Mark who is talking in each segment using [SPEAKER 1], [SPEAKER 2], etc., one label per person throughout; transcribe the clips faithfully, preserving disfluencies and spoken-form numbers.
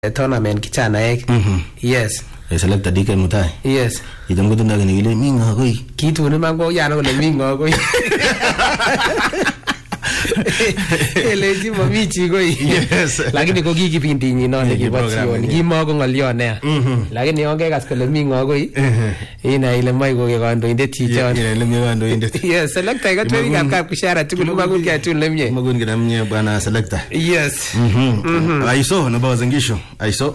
[SPEAKER 1] tournament kichanaek. Yes.
[SPEAKER 2] Selector D K Mutai.
[SPEAKER 1] Yes.
[SPEAKER 2] Itam ko tunda gani ile minga koi.
[SPEAKER 1] Kitu ni mango yana kole minga koi. Eleji mamichi koi.
[SPEAKER 2] Yes.
[SPEAKER 1] Lakini ko kikipindi nyino nekibotio kimo ko ngolyo nea. Lakini ongekas kole minga koi. Ina ile mai ko kandoindet chichon.
[SPEAKER 2] Ina ile mai kandoindet.
[SPEAKER 1] Yes, selector ko twini kap kap kishara tukul magun kya tun lemye.
[SPEAKER 2] Magun kina mnye bwana selector.
[SPEAKER 1] Yes.
[SPEAKER 2] Mhm. Aiso na bawa zengisho. Aiso.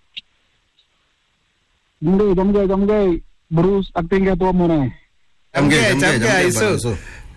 [SPEAKER 3] Jamgai, jamgai, jamgai. Bruce acting ke tua mana?
[SPEAKER 2] Jamgai, jamgai, Aiso.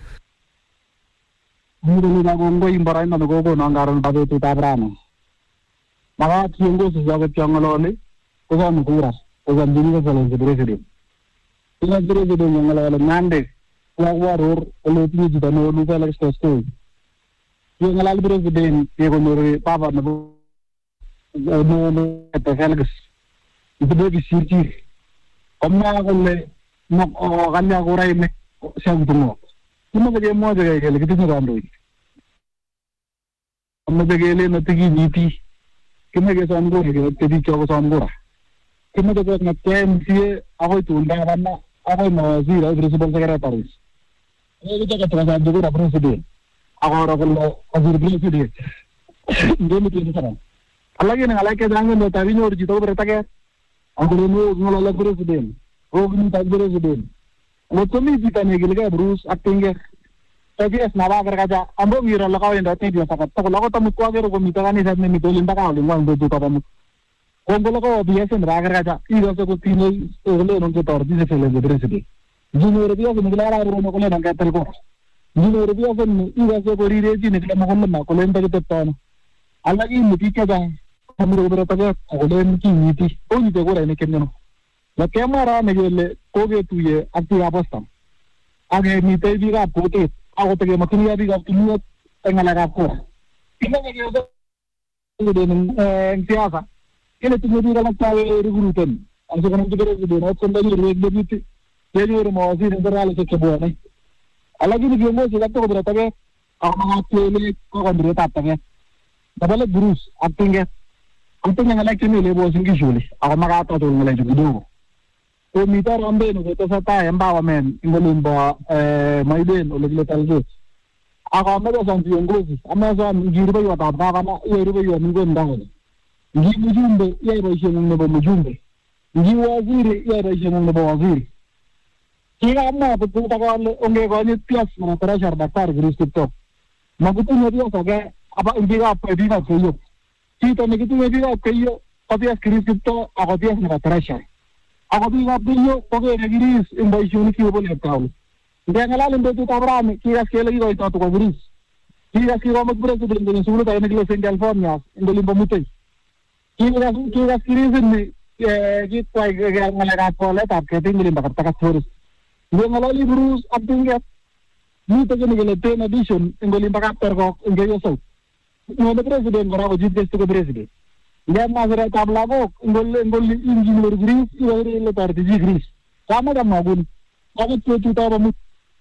[SPEAKER 3] Mungkin kita gonggo imbaran na gonggo nanggaran pada tu tabrana. Maka tianggo sejagat jangalole, kusa mukuras, kusa jini ke salah presiden. Kusa presiden jangalole ngande, kuawar oleh tinggi juta no lupa lagi stosku. Jangalal presiden dia konori papa nabu, no no kata felgas. Itu dia disirci. Omna kolle nak kanya korai me siang tunggu. Cuma kerja mau jaga kerja kita ni ramai. Omna jaga kerja nanti ki niti. Kita kerja sambil kerja jadi cakap sambil. Kita jaga nak kerja mesti apa itu undang mana apa mazir atau principal secretary. Ini jaga terasa juga presiden. Aku orang kalau mazir presiden. Dia mesti sekarang. Lagi ni lagi jangan nak tahu ni orang jitu berita ke. Aku ni ngolak presiden, aku ni tak presiden. Waktu ni kita ni gila Bruce acting ke. Tapi es nawa kerja, ambo mira lakau yang datang dia sakat. Tak lakau tamu kuat ke, aku minta kan ni saya ni minta limpa kau, limpa untuk tu tamu. Aku lakau biasa nawa kerja, ini rasa aku tinggal, oleh orang kita orang biasa selalu presiden. Junior biasa ni gila orang orang kolej nak kata aku. Junior biasa ni, ini rasa aku riri ni gila makan mana, kolej tak kita tahu. Alagi mesti kerja. Kami berapa kali aku mungkin niti, oh niti aku orang ni kena. Nak kamera ni je koge tu je aktif apa stam. Agar niti juga pote, aku tak makin dia juga tu tengah lagi aku. Ini ni dia tu dia ni siapa? Ini tu dia kalau tahu recruitment. Aku kan tu dia dia nak sambil dia dia ni dia ni orang masih ni terlalu sekebuan ni. Alagi ni dia mesti aku berapa kali aku mengaku ni aku kan berita apa ke? Tapi Bruce acting ke. Aku yang lagi ni lebo singgih suli. Aku makata tu yang lagi dulu. Kau minta ramai ni kita sata empowerment, ingolimba maiden oleh kita lagi. Aku ambil sampai yang gosi. Ambil sampai jiru bayu atau apa mana, jiru bayu minggu ni. Jiru mujumbe, ia bayu yang nebo mujumbe. Jiru waziri, ia bayu yang nebo waziri. Jika amma betul tak kalau orang kau ni tias mana terasa daftar garis itu. Makutu ni dia sahaja apa intiga apa intiga sejuk. Kita ni kita ni juga kayu, tapi as krisis itu, aku dia nak terasa. Aku dia kayu, pakai krisis, imbai sini kau boleh tahu. Dia ngalah imbai tu tabrak ni, kira sekali lagi kau itu tu kau krisis. Kira sekali kau macam presiden ni, suruh tahu ni kalau California, imbai limpa mutai. Kira kira krisis ni, kita ngalah kapal le, tapi kita imbai limpa kertas terus. Dia ngalah Bruce, apa tinggal? Ni tu ni kalau ten edition, imbai limpa kapal kau, imbai yoso. Ini presiden orang wajib test ke presiden. Dia masih ada tabla kok, boleh boleh engineer gris, ini le tartiji gris. Sama dah magun. Aku tu tu tahu kamu.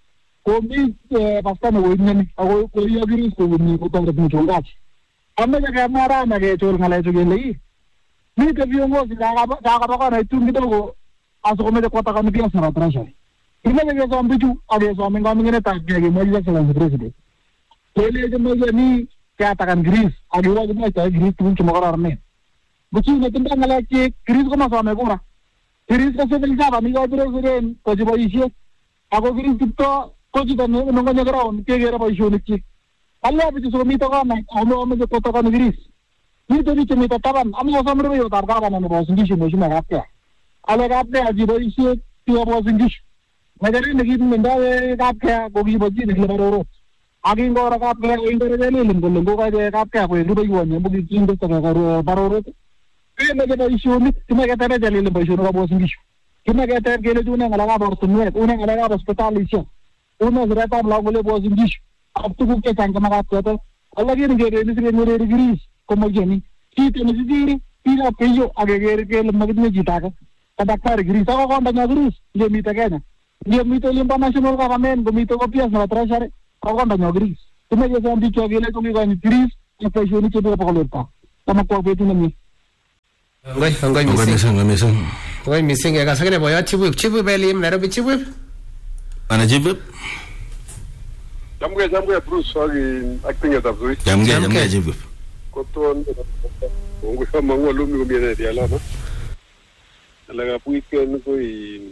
[SPEAKER 3] Kami pasti nak ini ni. Aku Korea gris tu ni, aku tak ada cungkat. Kami jaga marah nak jual ngalai juga lagi. Ni tapi orang tu jaga jaga apa kan itu kita ko. Asal kami jaga kota kami biasa nak terasa. Ini jaga sampai tu, ada sampai kami ni tak jaga maju jalan presiden. Boleh je maju ni. Kaya takkan Greece, ada orang yang macam Greece tu cuma orang ni. Betul ni tentang malah ke Greece kau masuk apa kau? Greece kau sebel jawab, ni kau presiden, kau cuba isi. Aku Greece tu kau cuba nunggu negara, kau kira apa isu ni? Allah betul so mita kau nak, aku mau ambil kota kau Greece. Ni tu ni cuma taban, aku mau sambil berjauh tar kau mana bawa sendiri sih macam apa? Allah kata aja bawa isi, tiada bawa sendiri. Macam ni kita mendawe kata kau kau bawa sendiri lebaran. Aging kau orang kap kaya ingkar jadi limbu limbu kaya kap kaya kau itu bayu ni, bukan king tu tak kau baru itu. Kena kita isu ni, cuma kita ada jadi limbu isu orang bawa sendiri. Cuma kita kena tu orang orang bawa sendiri, orang orang bawa hospital isu, orang serata belau boleh bawa sendiri. Ab tu kita cangkem kap kaya tu, Allah kira kira ni sekali ni Greece, kau macam ni. Kita ni sendiri, tidak kayu, agak kira kira lembaga ni jita kan. Kata kari Greece, aku kau tanya Greece, dia minta kena. Dia minta limpa nasional government, dia minta kopias nak terasa. Kau kan banyak Greece. Cuma dia sambil cakap lagi kau ni Greece, apa isu ni cuba apa kalau tak. Sama kau betul ni.
[SPEAKER 1] Ngoi, ngoi
[SPEAKER 2] missing, ngoi missing.
[SPEAKER 1] Ngoi missing ya kasakene boyo Chibwip, Chibwip elim Nairobi Chibwip.
[SPEAKER 2] Ana Chibwip?
[SPEAKER 4] Jamge jamge Bruce wagi acting at Abdul.
[SPEAKER 2] Jamge jamge Chibwip.
[SPEAKER 4] Koton ngo kama ngolo mi ngomie dia la no. Alaga weekend ko i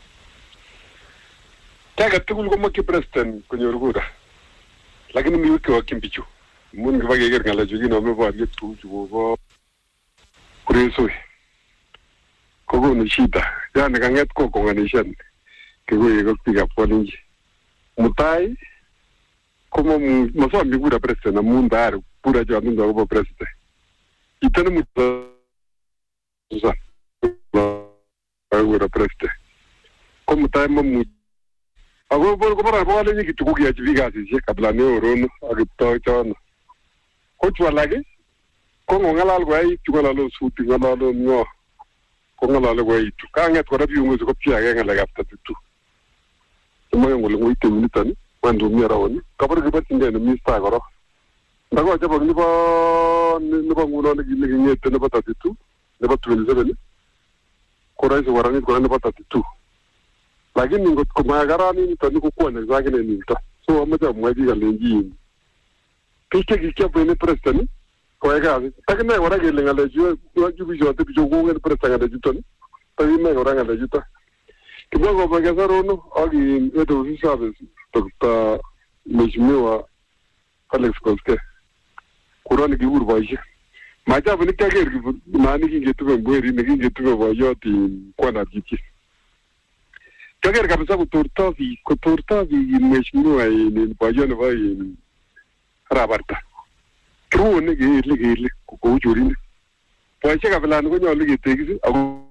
[SPEAKER 4] Taga tukul ko makki president ko nyorgura. Lakini mi wiki wakimbichu. Mun ga bage ger ngala jugi no me ba ge tu ju go. Kureso. Ko go ni shita. Ya ne ganget ko ko nganishan. Ke go yego piga polinji. Mutai como maso mi gura president na mundar pura jo ando go president. E temos usa. Agora president. Como tá muito Ago por ko para ko ale ki tuku ya jiga si je kabla ne orono agito chono ko chwalage ko ngala algo ai chwala lo suti ngala lo no ko ngala lo ai tu kanga ko rabi ungo ko pia ga ngala gapta tu mo ngolo ngoi te minutani quando mi era oni kabor ke bat ngene mi sta goro ndago jabo ni ba ni ba ngulo ne gi ne ngete ne batati tu ne batu ni zebeni ko rais warani ko ne batati tu lakini ngo kumagarani ni tani kukuona zake ni nito so amaja mwaji ga lengi kike kike bene president ko ega takne wara ge lenga le jo jo bi jo te bi jo ngene president ga juto ni tawi me wara ga juto kibo go baga zarono agi edo si sabes dokta mejmewa Alex Koske kurani gi urba je maja bene kage mani gi getu be bweri ne gi getu be bayoti kwana jiki Kager kabisa kutortavi kutortavi mheshimiwa ni bajana va rabarta kru ne ge le ge le ko ujuri ne poche kabla ngo nyolu ge tegisi au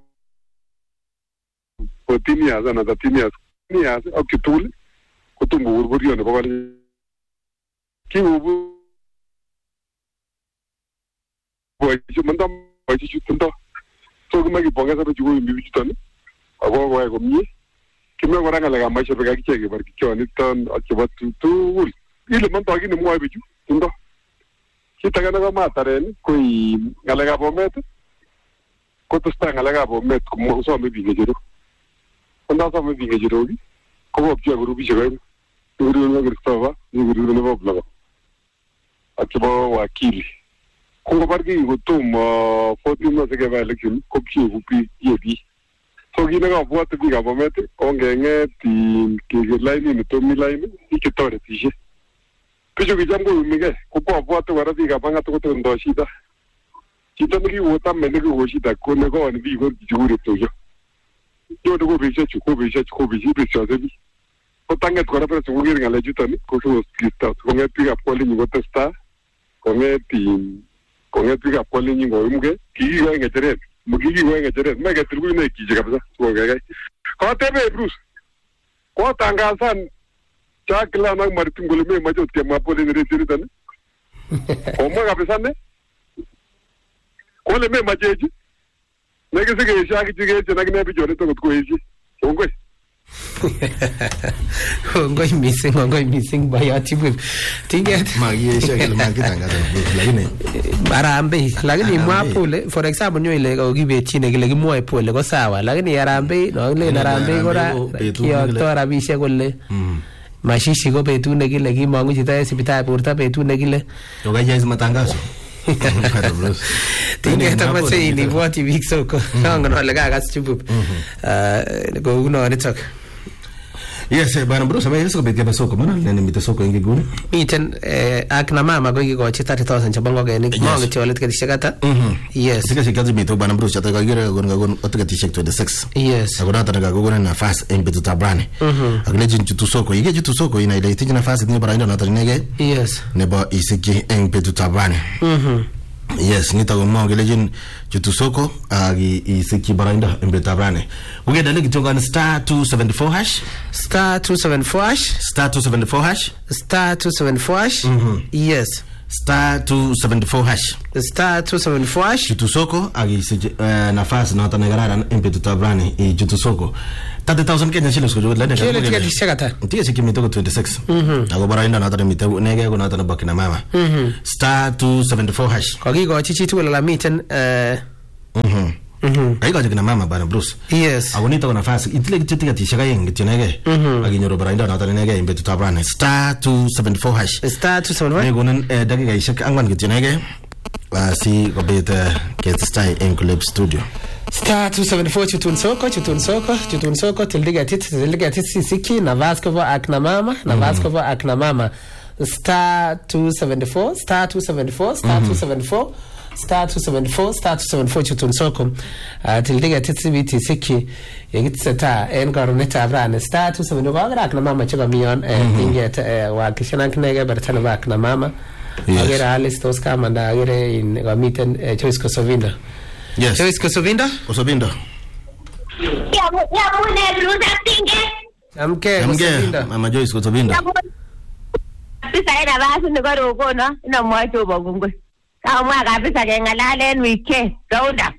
[SPEAKER 4] potini ya zana da tini ya ni ya au kitul kutumbu urburi ne babali ki ubu poche mandam poche chutunto so kuma ki bonga sa jugo mi chutani ago go go mi Kime waranga laga maisha bega kichege bar kichoni ton achibatu tu ile manto agini mwa biju tundo kitagana ga mataren koi ngalaga bomet ko to sta ngalaga bomet ko mo so me binge jero onda so me binge jero gi ko bo pia guru bi jero guru no gristava ni guru no bo blaga achibo wakili ko bargi go tum foti no se ke va election ko pia go pi yebi So gina ga buat bi ga bomete ongenge ti ke line ni to mi line ikitore tije pijo gi jamgo mige ko po buat wara bi ga banga to to ndo shida chito mi wota mene go shida ko ne go ni bi go jure to yo yo do go bi che ko bi che ko bi bi che bi ko tanga ko ra pero so gi ngala jutani ko so skista ko nge pi ga poli ni go testa ko nge ti ko nge pi ga poli ni go muge ki ga ngetere Mugigi wenga jere mega tribu ne kije kabisa so gaga ko tebe Bruce ko tangasan chakla na martin golme majo te mapole ne retiri tan ko mo kabisa ne ko le me majeji mega sige shaki jige je na ne bi jore to ko eji ngoi
[SPEAKER 1] ngoi missing ngoi missing baya Chibwip tinget
[SPEAKER 2] magi shaki magi tangasan lakini
[SPEAKER 1] arambe lakini mwa pole for example nyo ile ko gibechi ne kile kimwa pole ko sawa lakini arambe no le arambe kora kio to rabishe kole mashishi ko betut ne kile kimangu chito en sipitali borta betut ne kile
[SPEAKER 2] to gaja is matangazo
[SPEAKER 1] tinget amache ini bwati bik soko nangono le kagas Chibwip eh ko uno nitok
[SPEAKER 2] Yes, bana Bruce, ama yeso beke basoko mana nene mitasoko ingi gune.
[SPEAKER 1] Miten eh akna mama ko ngiko thirty thousand chabango ke nik mo ngiti walet ke shakata. Yes.
[SPEAKER 2] Sika sika zibito bana Bruce chata ka gira gon gon otuka t-shirt twenty-six.
[SPEAKER 1] Yes.
[SPEAKER 2] Agora tana ka gona nafasi en betu tabrani. Mhm. Agle jintu tusoko, ige jitu soko ina ile tiji nafasi ni bara ina na tanege.
[SPEAKER 1] Yes.
[SPEAKER 2] Nebo isiki en betu tabrani. Mhm. Yes, nita go mo gele jin jitu soko agi isiki bara ina en betu tabrani. Uge dale kitonga star two seventy-four hash.
[SPEAKER 1] Star two seventy-four hash.
[SPEAKER 2] Star two seventy-four hash.
[SPEAKER 1] Star two seventy-four hash.
[SPEAKER 2] Mhm.
[SPEAKER 1] Yes.
[SPEAKER 2] Star two seventy-four hash.
[SPEAKER 1] Star two seventy-four hash.
[SPEAKER 2] Jitu soko agi uh, nafasi na tanegara en betu tabrani i jitu soko. thirty thousand Kenya shillings ko jodla ne.
[SPEAKER 1] Kile tike tishakata.
[SPEAKER 2] Ntie siki mitoko twenty-six. Mhm. Ago bara inda na tata mitoko nege ko na tata bakina mama. Mhm. Star two seventy-four hash.
[SPEAKER 1] Ko gi go chichi tu la miten eh
[SPEAKER 2] Mhm. Mhm. Ai kaje kina mama bana Bruce.
[SPEAKER 1] Yes.
[SPEAKER 2] Agonita kuna nafasi. Itile kitika tishaka yengi tionege. Aginyoro barainda na talenege imbe tutabrane star two seventy-four hash.
[SPEAKER 1] Star two seventy-four.
[SPEAKER 2] Ne gonen dakika ishaka angwan kitionege. Si kobeta get stay in Club Studio.
[SPEAKER 1] Star two seventy-four chutun soko chutun soko chutun soko tildiga tit tildiga tit sisiki na Vaskova akna mama na Vaskova akna mama. Star two seventy-four star two seventy-four star two seventy-four star two seventy-four star two seventy-four chutun soko tildiga tit sibiti siki yegitseta en garuneta abrane star two seventy-four akna mama chaba mion inget wa kishana knege bertana wa akna mama. Agere Alice Tosca manda agere in gamiten Joyce Kosovinda.
[SPEAKER 2] Yes.
[SPEAKER 1] Joyce Kosovinda?
[SPEAKER 2] Kosovinda.
[SPEAKER 5] Ya ya mune Bruce Actinge.
[SPEAKER 1] Amke Kosovinda.
[SPEAKER 2] Mama Joyce Kosovinda.
[SPEAKER 5] Bisa ina basu ni garo ko no ina mwacho bagungo. Ka mwa kabisa ke ngalalen wike rounda.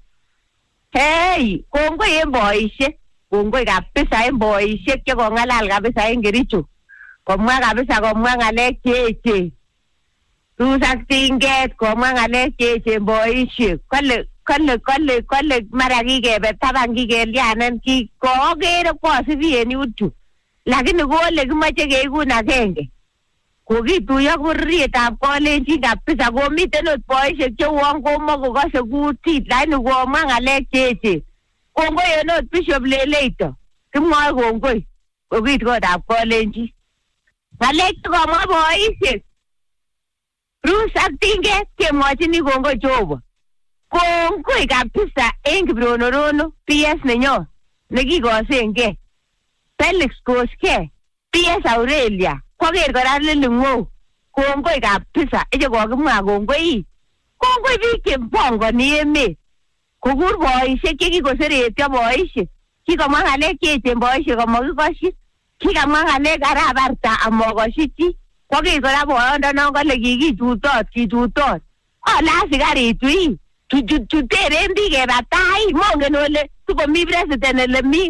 [SPEAKER 5] Hey, kongo yemboishe. Kongo kabisa yemboishe ke ko ngalal kabisa ingiricho. Komwa kabisa komwa ngalek cheche. Bruce Actinge komwa ngalek cheche boishe. Kale kale kale kale mara kikebe taban kikelianen ki kokere kwasibi en yutu lakini kole kimache keikun agenge kokituyo kurrietab kolenjin kabisa komiten ot boisiek cheuon komakokose kutit lakini komwa ngalek cheche kongoi en ot Bishop Leleito kimwoe kongoi kokit kotab kolenjin ngalek chekomwa boisiek Bruce Actinge kemwochini kongoi Jehova kongoi kabisa en Kibronorono P S nenyon nekikosenge Felix Koske P S Aurelia koker kora Liling'o kongoi kabisa eche kokimwa kongoi kongoi biik chepongoni emet kokur boisiek chekikoseretyo boisiek kikomwa ngalek cheechen boisiek amakikoshi kikamwa ngalek Arap Arta amokoshi chi koker kora boyondonon kole kikichutot kichutot ole asikaritu ii tuteren biik kebatai mongen ole sikomi president ele mi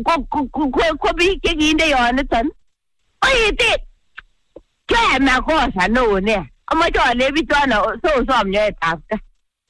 [SPEAKER 5] ko biik chekinde yoniton oite kyoe makosa neo nea amoche ale bitono sosom nyoetab kaa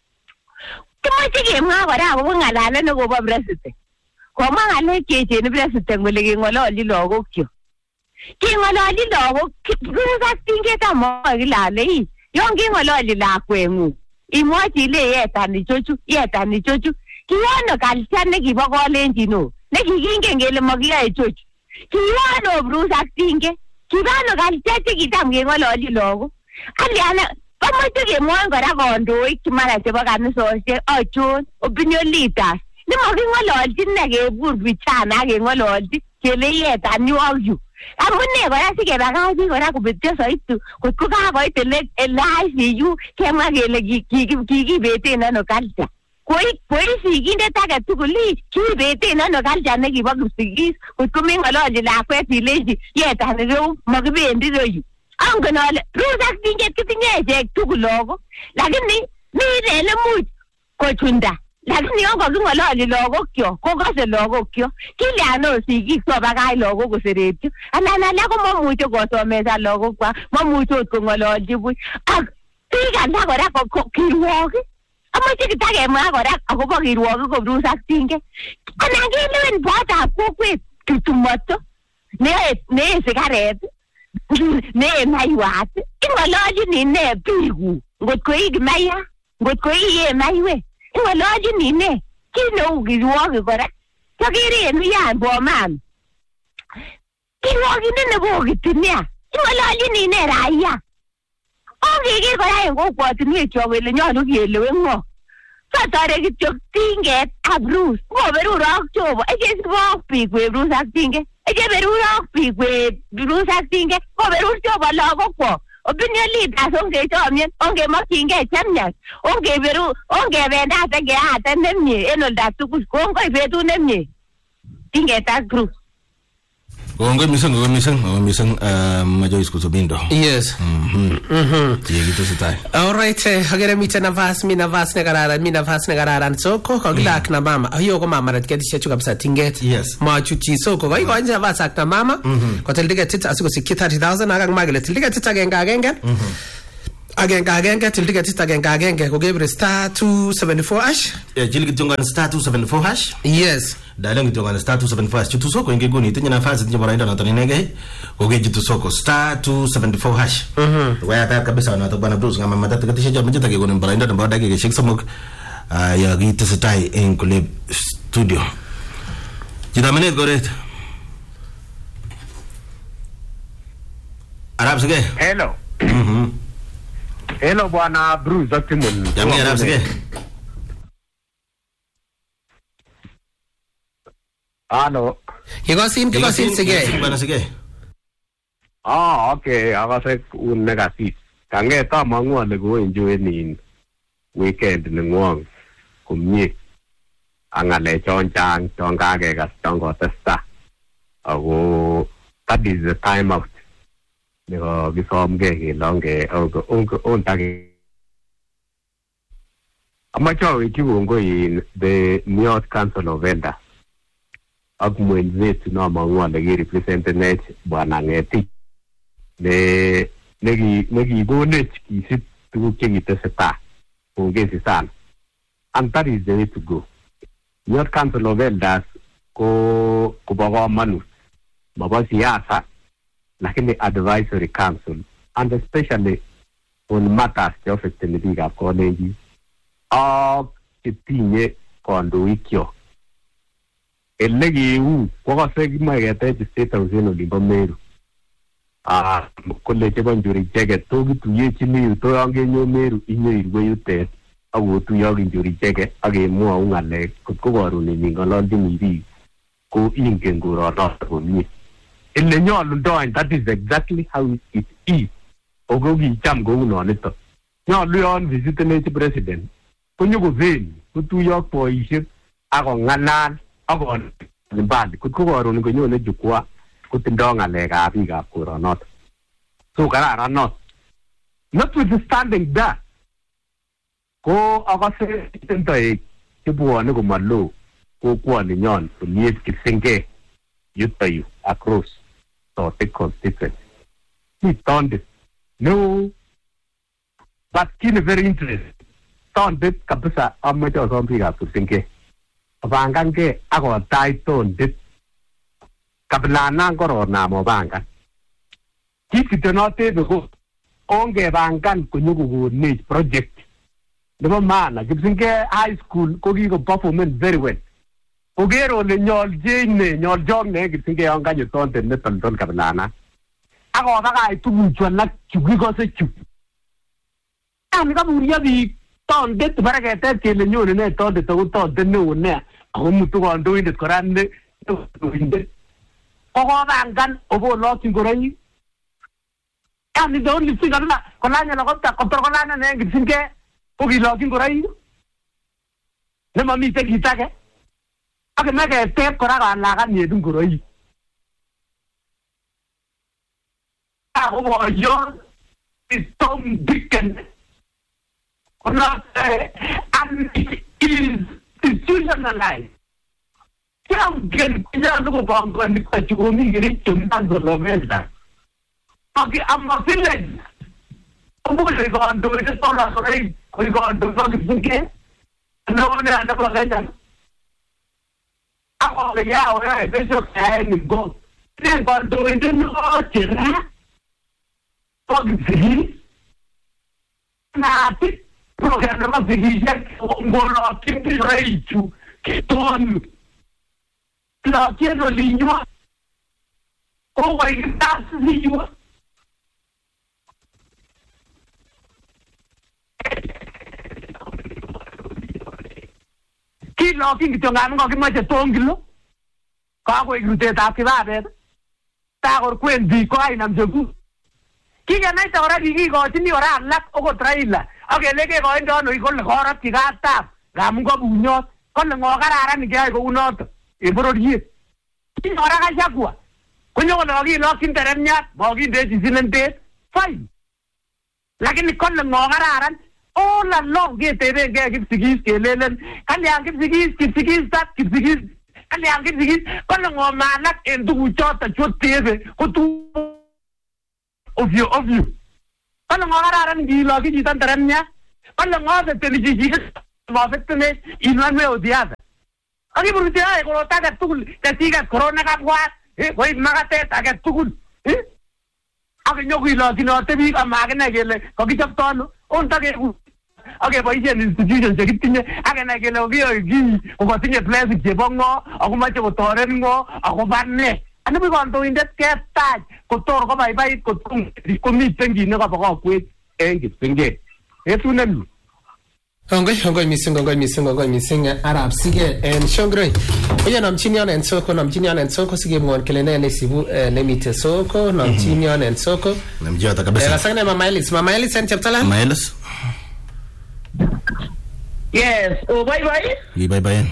[SPEAKER 5] kimoche kemwa kora akobo ngalalet nekobo president komwa ngalek cheechen president kole keng'ololji lagokyok keng'ololji lagok Bruce Actinge tamoe kilale ii yon keng'ololji lakweng'ung imwachi ile yetani chochu yetani chochu kiyono kalcha nekibo kolenjino nekikingen kele makiyoe chochu kiyono Bruce Actinge kibano kalcha chekitam keng'ololji lagok aliana komoche kemwoen kora kandoik chemara chebo kanisosiek achon opinion leaders nemaking'ololji ine kebur vijana akeng'ololji kele yetani ak yu amune kora sikebakach biik kora kobetyo soiti kotko kakoit ele I C U kemwa kele kikibeten ano culture koi sigindet age tugul kibeten ano culture nekibo kipsigis kotko meng'ololji lakwet ileji yetani reu makibendi reyu angen ale Bruce Actinge kitinye echek tugul lagok lakini mi ele much kochunda lakini yon kaking'ololji lagokyok kokose lagokyok kilyan sigik sobakach lagok koseretyo anan alak komamuche kosomesan lagokwak mamuche ot kong'ololji buch ak biik alak kora kirwokik amoche kitakemwa kora akobo kirwokik ko Bruce Actinge anan kelewen botab kokwet Kiptumoto nee sikaret nee maiwat ing'ololjin ine biikuk ngotko ii kimaya ngotko iye maiwek ing'ololjin ine kit neu kirwokik kora kyokere en uyan Bomamu kirwokindet nebokiti nia ing'ololjin ine raia ongeker kora en kokwotinwekyok kele nyolu kelewen ng'o sotore kityo tinget ak Bruce koberur ak Jehova echesibok biik we Bruce Actinge echeberur ak biik we Bruce Actinge koberur Jehova lagokwok opinion leaders ongechomien ongemokyingei chemiach ongeberu ongebendate keate nemie en olda tugul kongoi betut nemie tinget ak Bruce
[SPEAKER 2] kongoi mising kongoi mising kongoi mising Joyce Kosovindo.
[SPEAKER 1] Yes.
[SPEAKER 2] Mhm. Mhm. Yekitesetai.
[SPEAKER 1] All right, agere miten nafas mi nafas ne kararan mi nafas ne kararan soko kakilak na mama ayo ko mama rat ketishe chu kabisa tinget
[SPEAKER 2] Yes.
[SPEAKER 1] ma chuchi soko kai ko nje nafas ak na mama ko tel diga tit asiko sikki thirty thousand akang magele tel diga tit agenge agenge agenge agenge til ticket agenge agenge ko gebre star two seventy-four hash
[SPEAKER 2] eh jili kitunga star two seventy-four hash
[SPEAKER 1] yes
[SPEAKER 2] dala kitunga star two seventy-four hash chutu soko inge goni tinya nafasi tinya barainda na tonenege ko ge jitu soko star two seventy-four hash mhm waya ta kabisa na to bana blues ngama matata katisha jamu jita ke goni barainda na bada ke shek samok ya gita sitai en kule studio jita mene goret Arab sige
[SPEAKER 6] hello
[SPEAKER 2] mhm
[SPEAKER 6] hello bwana Bruce Otimon
[SPEAKER 2] jamii Arab sige
[SPEAKER 6] Hello.
[SPEAKER 1] Kikosin kikosin sige.
[SPEAKER 2] Bana sige.
[SPEAKER 6] Ah, okay. Akase un negatif. Kange ta mangu ale go enjoy ni weekend ni ngong. Kumye. Angale chon chang chon ka ge ga chon go testa. Ago that is the time out. Nego gisom ge ge long ge o on on ta ge. Amacho ikiwo ngo in the North Council of Vendors. Ak mwenzetu na mangwa lagi representative bwana ngeti ne negi negi bonnet kisip tu kengi teseta ongezi sana and that is the way to go. Your council of elders ko kubawa manu baba siasa lakini advisory council and especially on matters of affecting college of kitinye kondo ikyo elegi u kwa segi magete state of zeno limba meru ah kolle che banjuri jege togi tuye chini to ange nyo meru inyo irwe yute awu tu yogi njuri jege age mu au ngale ko goru ni ngalo ndimi ko inge nguro no ko ni ele nyo lundo and that is exactly how it is ogogi cham go no neto nyo luon visit the president ko nyugo ven ko tu yok po ishe ago nganan agon bad kut ko waro ni gonyo ne jukwa kutindonga le ga bi ga ko not so kara not notwithstanding that ko agase tentai tibuo ne ko malo ko kwa ni nyon ni kisinge yutayu across so the constituency he found it no but kin very interesting found it kabisa amacho so bi ga kisinge bangan ke ako title dit kablana ngoro na mo bangan kiti tenote go onge bangan kunyugo ni project the man gibsinge high school ko gi go performance very well ogero le nyol jene nyol jong ne gibsinge anga yo tonte ne ton ton kablana ako baka itu chwana chugi go se chu ami ka buriya bi ton det baragete ke le nyone ne ton de to to de no ne amu to go ndo inde korande to inde ko ko bangan obo lo tingorai ami do ni singa na kolanya la kota kotor kolanya ne gisinge ko gi lo tingorai ne mami te kitake ake meke te koraga la ga ni dungorai a obo yo is tom dicken not uh, and it is institutionalized. Can't get to go on the Chumi to Nandolovella. Okay, I'm a village. I'm going to it. We're going to talk again. No one had never let them. I'm all the hour, there's a kind of go. They're going to it in the orchard. Fucking nothing. Programa vigilante ngolo kimbi reichu kiton la quiero liño o vai tas liño kilo king tonga ngo kimache tongilo ka ko igute ta kibabe ta gor kwendi ko ai nam jogu kinga nai ta ora digi go tini ora lak o ko traila okay leke ko ndo no ikol khorat ki gata gam go bunyot kon ngo karara ni ga go unot e brodie ki ora ga jakwa ko nyo no gi lo kin terenya bo gi de sinente fine lakini kon ngo karara o la lo ge te be ge gi sigis ke lelen kan ya gi sigis ki sigis tat ki sigis kan ya gi sigis kon ngo malak en du chota chotte ko tu of you of you
[SPEAKER 7] Kala ngararan gilo ki jitan teremnya. Kala ngase teli jiji ngase tene in one way or the other. Aki berusia kalau tak tukul ketika corona kapwa, eh, kau magate tak tukul, eh, aki nyokui lo kino tebi amagena gele, kau kicap ton, on tak aku, aki polisi institution sekitarnya, aki nak gele ogi ogi, kau tinggal place jebongo, aku macam kotorengo, aku banne, anu bukan tu indet ketat, kotor kau baik baik kotor, komi tinggi ni kau pakai kuat, eh, tinggi, itu nem.
[SPEAKER 1] Ongoy, ongoy missing, ongoy missing, ongoy missing Arab sige en shongre. Oya namchinian en soko, namchinian en soko sige mwan kelene ne sibu lemite soko, namchinian en soko.
[SPEAKER 2] Namjia ta kabisa.
[SPEAKER 1] La sana Mama Elis, Mama Elis en chaptala.
[SPEAKER 2] Mama Elis.
[SPEAKER 8] Yes, oh bye bye.
[SPEAKER 2] Gi bye bye.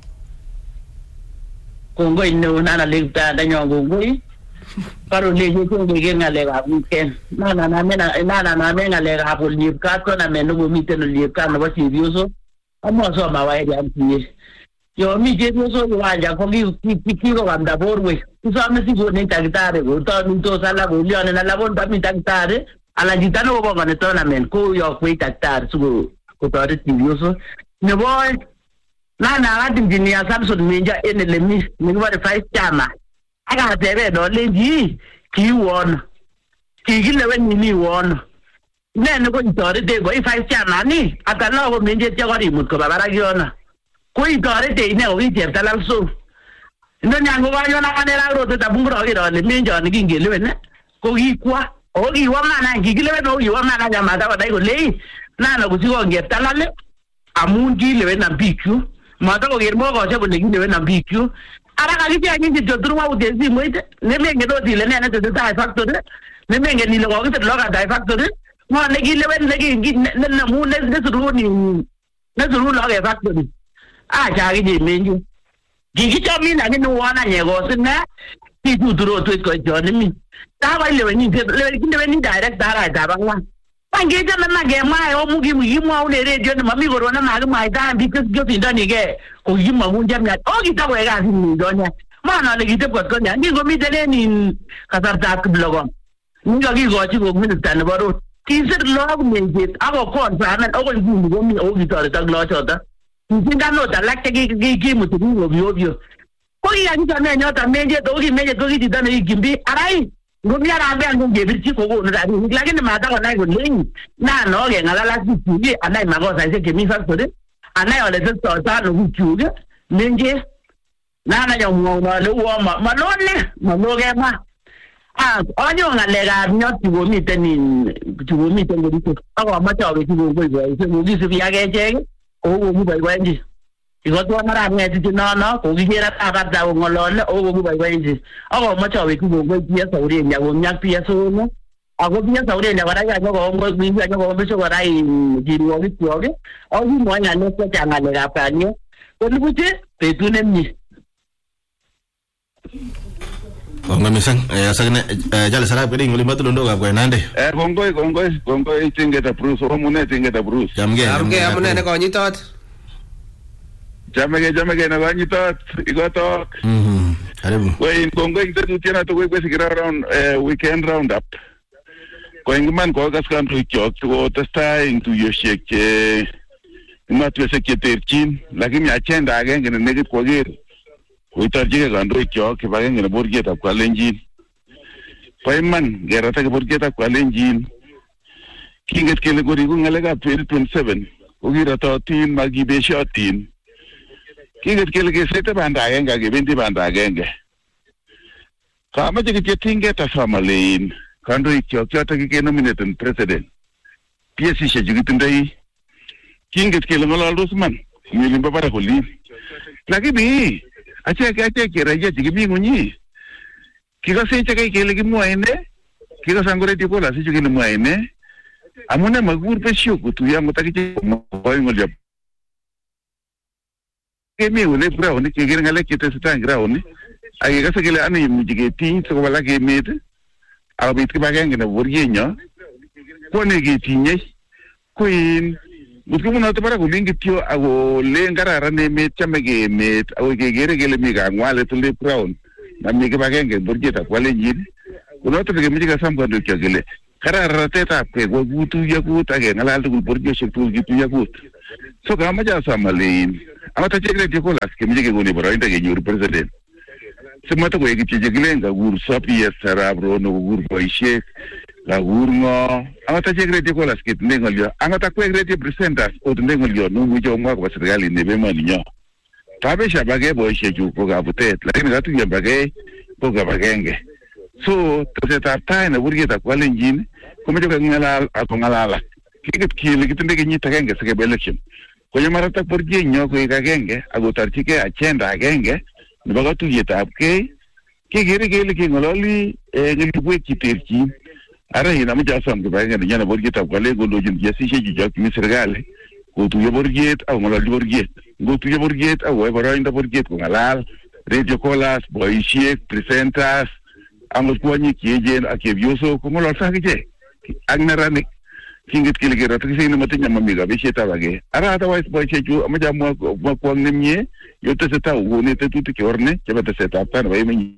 [SPEAKER 8] Kongoy no nana ligta danyo kongoy. Pero le yo ko ge ngale ga weekend. Na na na mena na na na mena le ga pol ni ka ko na menu mo mite no li ka no ba si bioso. Amo so ma wa ya mti. Yo mi je bioso yo anja ko gi ki ki ko ganda borwe. Uso me si go ne tagtare go to mi to sala go li ona na la bon ba mi tagtare. Ala gitano go ba ne to na men ko yo ko tagtare su ko to re si bioso. Ne boy na na ga dinginia Samson menja ene le mi mi wa de five chama. Aga tebe do leji ki won ki gile wen ni won ne no ko tore de go five chama ni ata no go menje te gori mut ko babara giona ko i tore de ne o wi te talal so ndo nyango wa yona kanela ro te tabungro gi ro le menjo ni ngile wen ko gi kwa o gi wa mana gi gile wen o gi wa mana ya mata wa dai go le na no go si go nge talale amun gi le wen na biku mata go gi mo go se go le gi le wen na biku ara kali dia ngi jodru wa udezi moite ne menge do dile ne na te ta factory ne menge ni lo ko te lo ga dai factory mo ne gi lewen ne gi ne na mu ne ne suru ni ne suru lo ga factory a ja gi di menju gi gi cha mi na ni no wa na ye go sin na ti tu duro to ko jo ni mi ta ba lewen ni te lewen ni lewen ni direct da ra da ba wa pange ja na ge ma o mu gi mu gi mo ne re jo na mami go ro na ma ga ma da bi ke jo tin da ni ge o gi ma mu jam ya o gi ta we ga ni do nya ma na le gi te ko ko nya ni go mi de ne ni ka tar ta k blogo ni ga gi go chi go mi ta na ba ro ki se lo mi je a go ko sa na o go gi go mi o gi ta ta lo cha ta ni ga no ta la ke gi gi gi mu tu go bi o bi ko gi ya ni ta me nya ta me je do gi me je do gi ti da ni gi bi arai Gumia rambe angu gebirchi kogo na dadi lakini mata ko nai go ling na no ge ngala la ki anai mago sai se kemi factory anai ole se so sa no ku ge menje na na yo mo na le wo ma ma no ne ma no ge ma ah onyo ngale ga nyo ti wo mi teni ti wo mi teni ri ko awa ma cha ge ti wo go go se mo gi se ya ge je o wo mu bai bai ji Igo tu amara nge ti no no ko gi ra ta ga da ngolo le o go bai bai ji ago ma cha we ku go go pia sa uri nya go nyak pia so no ago pia sa uri nya ga ya go go go bi ya go be so ga dai ji ro gi ti oge o gi mo nya no ko cha nga le ga pa ni ko lu bu ti pe tu ne mi
[SPEAKER 2] Onga misang eh asagene jale sarap kedi ngoli matu ndo ga ko nande
[SPEAKER 4] eh gongoi gongoi gongoi tingeta bruce o mune tingeta bruce
[SPEAKER 2] jamge
[SPEAKER 1] jamge amune ne ko nyitot
[SPEAKER 4] Jamege jamege na ganyi tot igoto.
[SPEAKER 2] Mhm. Karibu.
[SPEAKER 4] We kongo ingtetu tiana to we sikira round uh, weekend round up. Ko ingman ko gas kan tu chok to testa into yoshek che matu sekreterchin lakini achenda agenge ne negi ko gir. Ko tarjige kan ro chok ba agenge ne burgeta ko lenjin. Ko man gerata ke burgeta ko lenjin. Kinget kele gori ko ngalega twenty twenty-seven. Ko gira to tin magi be shotin. Kinget kele ke sete banda agenge ke binti banda agenge. Kama je ke tinge ta samalin kando ikyo kyata ke nominate president. P S C she jigitindai. Kinget kele ngala Usman milimba para kuli. Lakini acha ke acha ke raja jigimi ngunyi. Kika sencha ke kele ke muaine. Kika sangore tipo la se jigini muaine. Amuna magur pe shio kutu ya mutaki mo ngolja. Kemi ule brown ni kigere ngale kete sita ground ni agi kasa kele ani mujige tin so wala ke met abit ke bagenge na boryenyo ko ne ge tinye kuin mutku na to para gulingi tio ago le ngara ne met chamege met ago ke gere gele mi ga ngwale to le brown na mi ke bagenge borjeta kwale jin kuno to ke mi ga sam ko do gele
[SPEAKER 9] kararatetab kei ko kutuyo kut ake ngalal tugul borjioshek tugul kituyo kut. So kamache asamalein amata chekret Nicholas kemeche kekoni boroindo kenyoru president. Simata koek kichekilen kakur Sophia Sarab Rono kokur boisiek kakur ngo amata chekret Nicholas kitinde ngolyo amata kwek radio presenters otinde ngolyo numuche omwa koba serikali nebo emoni nyo. Tabesha bage boisiechu ko kabutet lakini katuye bage ko kabagenge. So tesetab tai nebo burgetab Kalenjin komeche kengalal ako ngalala. Kikit kile kitinde kenyit agenge sikebe election. Koye maratak burget nyo koek agenge akotarchigei agenda agenge nebo katuyetab kei kekere kele kengololi ngelibwek chiterchin. Ara ina ameche asom kibagenge nenyana burgetab Kalenjin kondochin kiasisiechu chok kimi serikali kotuye burget ako ngololchi burget. Ngotuye burget ako boroindo burget kongalal radio callers, boisiek, presenters, angot kwonyik cheechen ak chepyosok kongololso akichek ak neranik kingit kele kerotikisek nematinye mami kabisietab age. Ara otherwise boisiechu ameche amwa kwong nemie yo tesetai kokone tetutik cheorne chebo tesetab tai nebo emenyi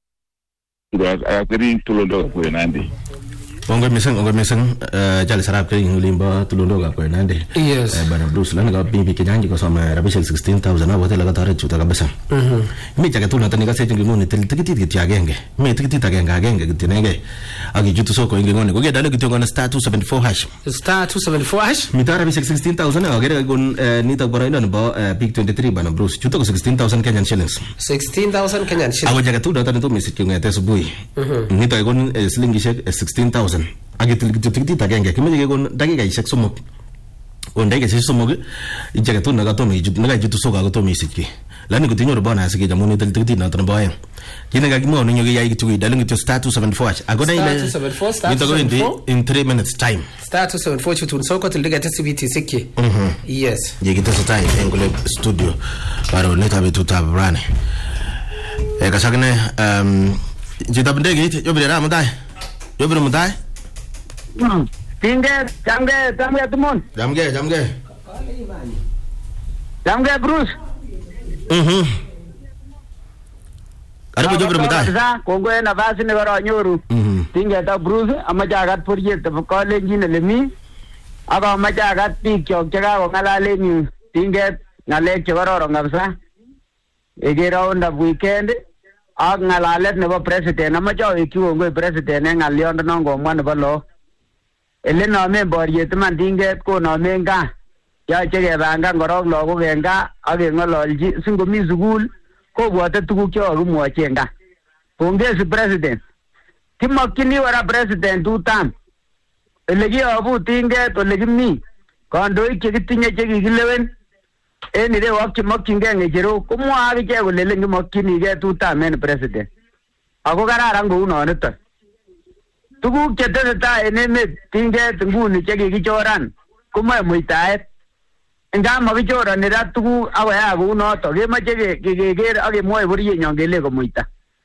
[SPEAKER 9] akwering tulondok Kwen Nandi.
[SPEAKER 2] Ongoi mising, ongoi mising, Jali Sarab kering ulimba tulondok Kwen Nandi.
[SPEAKER 1] Yes.
[SPEAKER 2] Bana Bruce lana ka bibi kenyanji ko sama rabishel sixteen thousand abo tela ka tare chuta kabisa. Mhm. Mi jaga tuna tani ka seje ngoni tel tikitit kiti agenge. Mi tikitit agenge agenge kiti nenge. Agi jutu soko ingi ngoni. Goge dalo kiti ngona star two seventy-four hash.
[SPEAKER 1] Star two seventy-four hash.
[SPEAKER 2] Mi tara rabishel sixteen thousand agere gon nita boroindo nebo big twenty-three bana Bruce. Chuta ko sixteen thousand Kenyan shillings.
[SPEAKER 1] sixteen thousand Kenyan shillings.
[SPEAKER 2] Ago jaga tuna tani to misit kingete subuhi. Mhm. Nita gon slingishek sixteen thousand. Agitil tikitit agenge kimeje kegon dakikaishek somok ondege sisi somok ijaga tu naga tomi jut naga jitu soka ko tomi sitki lani kutinyo bana asike jamuni tel tikitit na tanba yen kine ga kimo ninyo ya gitu dalingi to star two seventy-four agoda ile ito in three minutes time
[SPEAKER 1] star two seventy-four chutun soko til diga tsbt sikki
[SPEAKER 2] mhm
[SPEAKER 1] yes
[SPEAKER 2] ye gitu time engole studio baro neta betu tabrane e kasakne um jitabndege yo bira mudai yo bira mudai
[SPEAKER 8] Hmm. Tingge, jamge, jamge teman.
[SPEAKER 2] Jamge, jamge.
[SPEAKER 8] Jamge Bruce.
[SPEAKER 2] Mhm. Ada bojo bermutai.
[SPEAKER 8] Sa kongo na vasi ne baro nyoru.
[SPEAKER 2] Mhm.
[SPEAKER 8] Tingge ta Bruce amajagat purje ta Kalenjin lemi. Aga amajagat ti kyok jaga ko ngalale ni. Tingge ngale ke baro ngabsa. Ege round of weekend. Ag ngalalet nebo president amajaw ikiwo ngoi president ngaliondo nongo mwan nebo lo. Ele no me boriet man dinget ko no menga ya chege banga ngorok logo genga age ngololji singomi sukul ko bwate tuguk che ogumwoche nga pongezi president kimakini wara president tutam ele gi abu dinget ole kimi kandoik che kitinye che kigilewen en ire wakchi makinge ngejero kumwa age che kole lengi makini ge tutam en president ako kararan ko uno nito tuguk che tesetai en emet tinget nguni che kikichoran komoe muitaet nga makichorani ra tuguk akoya kounoto kemoche keker ak kemwoe boryenyon kele komuita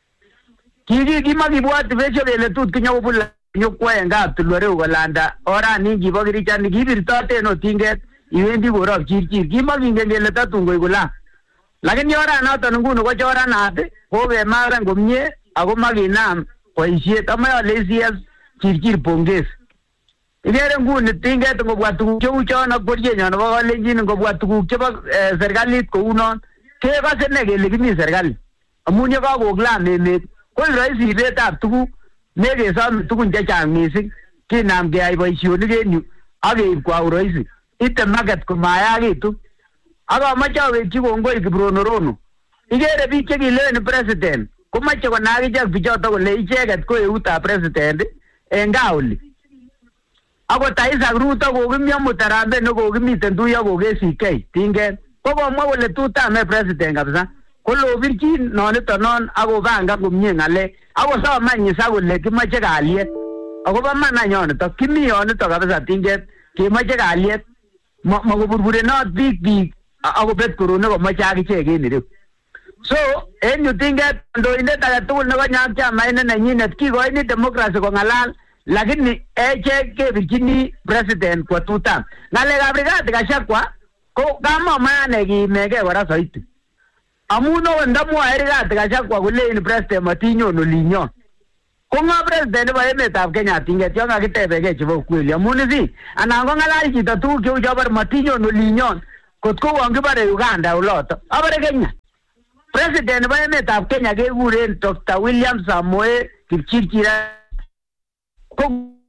[SPEAKER 8] kiki kimakibwoti besho kele tut kinyokobun nyokwoe ngap tuloreu kolanda orani kibo kirichani kibirtoten ot tinget iwendi korop chirchir kimakingen kele tatun koik kula lakini oranoton nguni kochoranat kokemaran komie ako makinam boisiet amae ale C S chirchir pongezi igere nguni tinget ngobwa tuguk cheu chon ak boryenyon nebo Kalenjin ngobwa tuguk chebo serikalit kounon kekose ne kele kimi serikali amun ye kakoklam emet ko rahisi ibetab tuguk nekesom tugun chechang mising kinam keyai boisionik en yu ak keib kwa urahisi ite market komayakitu ak amache awekchi kongoi Kiprono Rono igere biik chekileweni president komache konai ichek bichoto kole icheket ko eutab president en gaa oli akot Isaac Ruto kokimyo Mutarambe nekokimiten tuyo kokesike tinget kokomwa kole tutame president kabisa kolobirchin nonito non akobanga komie ng'alek akosoman nyisa kole kimoche kalyet akobo mananyonito kimi yonito kabisa tinget kemoche kalyet makoburburenot biik biik akobet korone komoche akichek en ireu so en yu tinget kandoindet age tugul nekonyak chamait ne nenyinet kikoini democracy kong'alal lakini echek kebirchini president kwa tutam ng'alekab Rigathi Gachagua ko kamamane kiimege kora soiti amun okot ndamwoe Rigathi Gachagua kolein president matinyon olinyon
[SPEAKER 7] ko nga president nebo emetab Kenya tinget yo kakitebege chebo kweli amun si anan ko ngalali chito tuguk cheu chobar matinyon olinyon kotko wangibare Uganda uloto abare Kenya president nebo emetab Kenya kekuren Doctor William Samoei Kipchirchir ko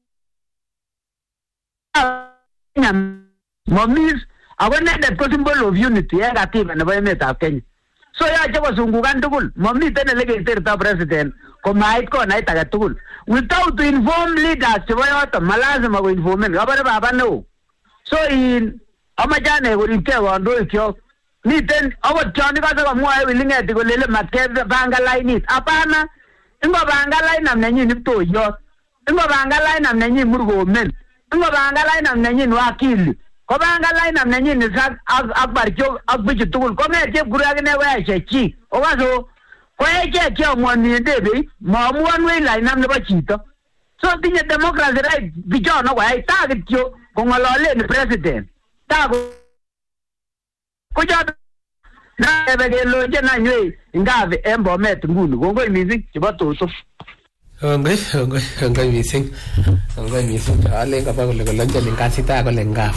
[SPEAKER 7] momis ako nendet ko symbol of unity en katiba nebo emetab Kenya so yache kosungukan tugul momiten ele keterto president komait konait age tugul without to inform leaders chebo yoto malazima ko informen kabare baba neo so in amajane koripke kandoik kyok miten akot choni kase komwae wilingeti kolele matkebe banga lainit hapana ingo banga lainam nenyin iptoyot ingo banga lainam nenyin murkomen ingo banga lainam nenyin wakili ko banga lainam nenyin sak akbar chok akbichu tugul ko nge chepkuru akine koyache chi okaso koyache chi amwani ndebe maamuan wei lainam nebo chito so tinye democracy right bichono koyai ta kityo kong'ololen president ta kochoto naebe kelonje nanywei ingavi en Bomet nguni kongoi mising chebo toto
[SPEAKER 1] Ongoi, ongoi, ongoi mising. Ongoi mising. Alen kapa kole kolonje ning kasita kole ngaf.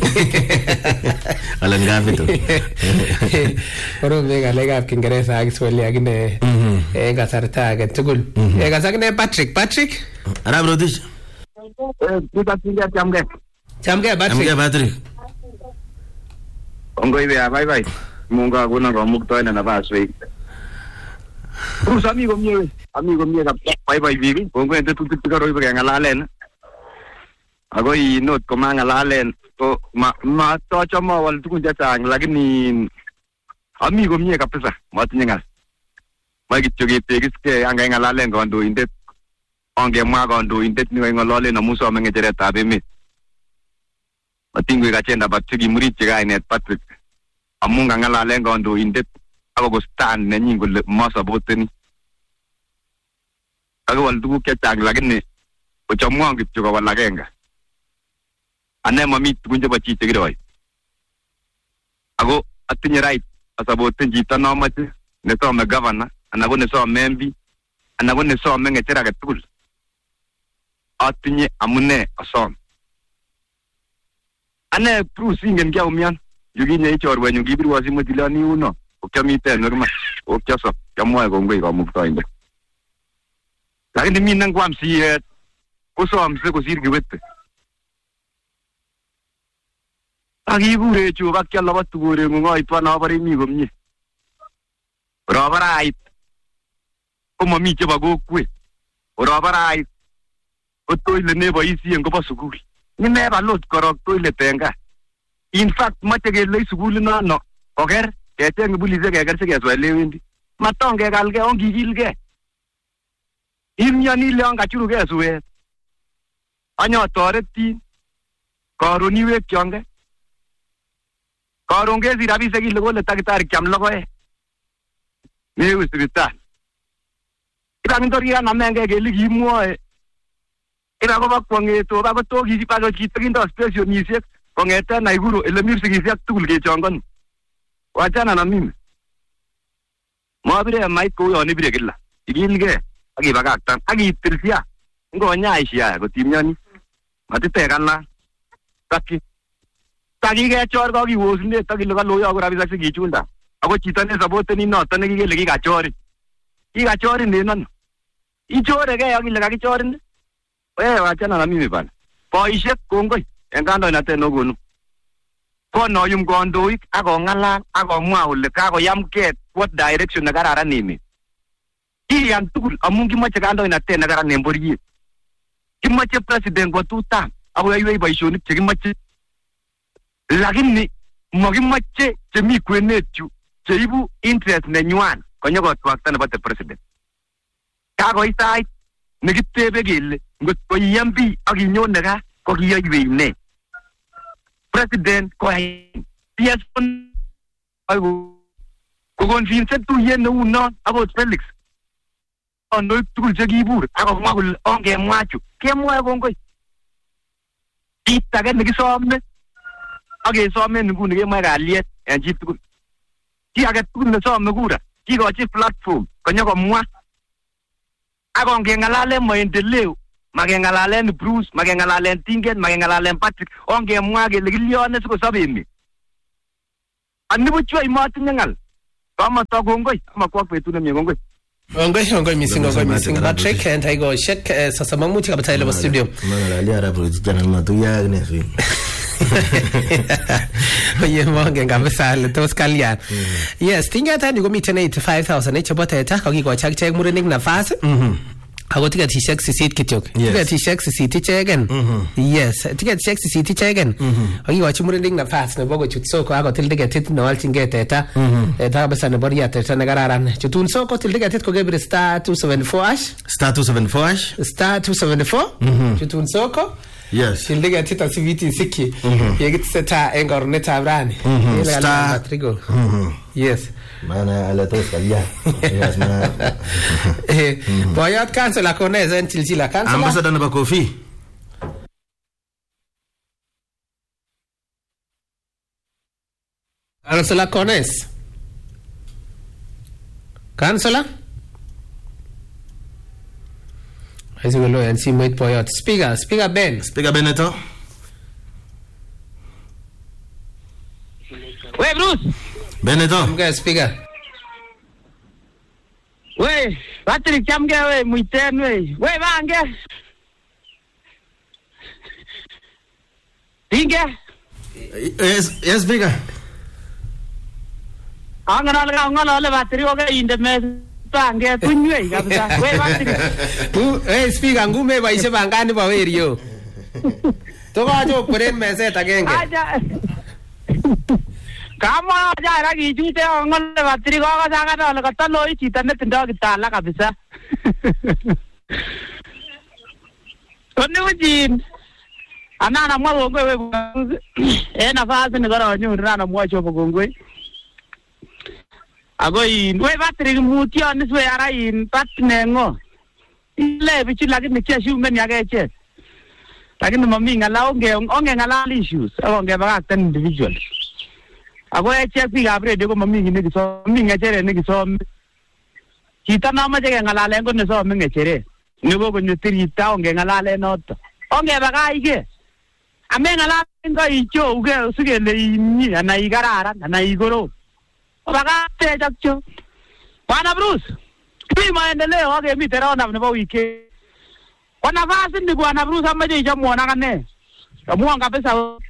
[SPEAKER 2] Ala ngaf itu.
[SPEAKER 1] Oro me galekab Kiingereza ak Kiswahili akine eh kasarta age tugul. Eh kasakine Patrick, Patrick.
[SPEAKER 2] Arab Rodish.
[SPEAKER 7] Eh kita tinggal jamge.
[SPEAKER 1] Jamge Patrick.
[SPEAKER 2] Jamge Patrick.
[SPEAKER 6] Ongoi bye bye bye. Munga kuna kwa mukto ina nafasi wewe. Terus amigo mie, amigo mie kapsa bye bye bibi. Kongo ente tu tu karo ibe ngalalen. Ago I note ko ngalalen to ma ma to chama wal tu kunja tang lakini amigo mie kapsa matinya ngal. Magi choge tegis ke anga ngalalen gondo inde onge ma gondo inde ni ngalalen na muso amenge tere tabe me. Matingu ikachenda batigi muri chiga inet Patrick. Amunga ngalalen gondo inde ako stand na nyingo le masa boteni ako wal dugu ke tag lakini ochamwa ngityo ka wala genga ane mami tukunje bachi tegiroi ako atinye right asaboten jita na mate ne so me governor anako ne so membi anako ne so me ngetera ke tugul atinye amune asom ane prusinge ngya umian yuginye ichorwe nyugibiri wasimo dilani uno ukiamite norma ukiaso kamwa kongoi kamuktoinde lakini mimi nangwa msiye kusomse kusir kiwete akibure chu bakyalla batugore ngoi twana bare mi komye robarait komami chebo kokwe robarait otoile ne boisien kobo sukul ni ne ba lot korok toile tenga in fact mate kele sukul no no oker keteng bulise keker sikeswele wendi matonge kalge ongikilge imyani le angachuru kesuet anyo toreti karon iwek kyonge karon kesi rabise kile kole takitari kyam logoe mewe sipital ikantori kana menge kele kimwoe ira ko bakwangeto ba ko toki ba ko kitikindo specialist kongete Naikuru ele mirsikisiak tugul kechongoni wachana na mimi mabire mait ko yo ni bire kila igilge akibakaktan akitirsia ngonyaishia kotimyani matite kana taki taki ke chor ko kiwosne takile kaloyo ko rabisa sikichunda ako chito ne saboteni noto ne kikele kikachori kikachori nenon ichore ke akile kakichorin eh wachana na mimi bana boisiet kongoi engando na teno gonu kono yum kondoik akong'alal akomwa kole kakoyamke what direction nekararan emet kiyan tugul amun kimoche kandoinatet nekararan en bororiet kimoche president kwa two term akoyoiwei boisionik chekimoche lakini mokimoche chemi kwenet yu cheibu interest nenywan konyokotwakta nebo the president kakoit sait nekitebe kele ngot koiyam bi akinyone kaa kokiyoiwei ne president ko yes ayo kokon Vincent tuyen neu non akot Felix ono tugul chekibur akomwa kole ongemwa chu kemwae kongoi kit age nekisome akesome nguni kemwae kalyet en chi tugul ki age tugul nesome kura kikochi platform konyokomwa
[SPEAKER 7] Ako ngengalale maendeleo, magengalalen Bruce, magengalalen Tingen, magengalalen Patrick, ongemwa kele kiliyone sikosobe emet. Anibu chwa imatinye ngal. Kama to kongoi, kama kwak betut nemie kongoi.
[SPEAKER 1] Ongoi, ongoi missing, ongoi missing. Patrick and I go check sasa mamuti kabisa ile studio.
[SPEAKER 2] Mangalia arabu jana matuya ne fi.
[SPEAKER 1] Oye monge kabisa ile tos kalian. Yes, tinga tani go meet eighty-five thousand each bote ta ko ko chak chek murenik nafasi. Mhm. Ako ticket t-shirt sisit kityok. Ticket t-shirt sisit ichegen. Yes, ticket t-shirt sisit ichegen. Aki ko chimurenik nafas nebo kochut soko ako til ticket no alchinge teta. Teta kabisa nebo ya teta ne kararan. Chutun soko til ticket ko gebir star two seventy-four hash.
[SPEAKER 2] Star two seventy-four hash.
[SPEAKER 1] Star two seventy-four. Chutun soko.
[SPEAKER 2] Yes.
[SPEAKER 1] Til ticket tita siviti siki. Yegit seta engornet abrani.
[SPEAKER 2] Star.
[SPEAKER 1] Yes.
[SPEAKER 2] Mana ala tos kalia. Yes na.
[SPEAKER 1] Eh, boyot cancel la konez en tilsila cancel.
[SPEAKER 2] Ambassador na Kofi.
[SPEAKER 1] Cancel la konez. Cancel la. Ese golo en si moit boyot. Speaker, speaker Ben.
[SPEAKER 2] Speaker Beneto.
[SPEAKER 7] We Bruce.
[SPEAKER 2] Beneto.
[SPEAKER 1] Mga speaker.
[SPEAKER 7] We, Patrick chamge we muiten we. We bange. Dinge.
[SPEAKER 2] Yes, yes speaker.
[SPEAKER 7] Anganal anganal Patrick oge inde me bange tunywe kabisa. We Patrick.
[SPEAKER 1] Tu eh speaker ngume baise bangani ba werio. Toka jo kuren meset agenge.
[SPEAKER 7] Aja. Kama aja ra kichute ngol Patrick ko sanga dole katalo chito netindo kitala kabisa. Kone ujin. Anana mwa gongwe we eh nafasi ni garo nyu rana mwa chopo gongwe. Ago in we Patrick mutio niswe ara in patnengo. Ile bichi lakini kesho umeni ageche. Lakini mami ngala onge onge ngala issues. Onge bakakta individual. Ako eche pi gabre de ko mami ngine kiso mami ngechere ne kiso kita nama je ngalale ngo ne so ngechere ne go ko nyutiri ta onge ngalale not onge baga ige ame ngalale ngo icho uge suge le ni ana igarara ana igoro baga te jakcho bana Bruce kimi maendeleo oge mitera ona ne ba wike wana vasi ndi bwana Bruce amaje ijamuona kane amuanga pesa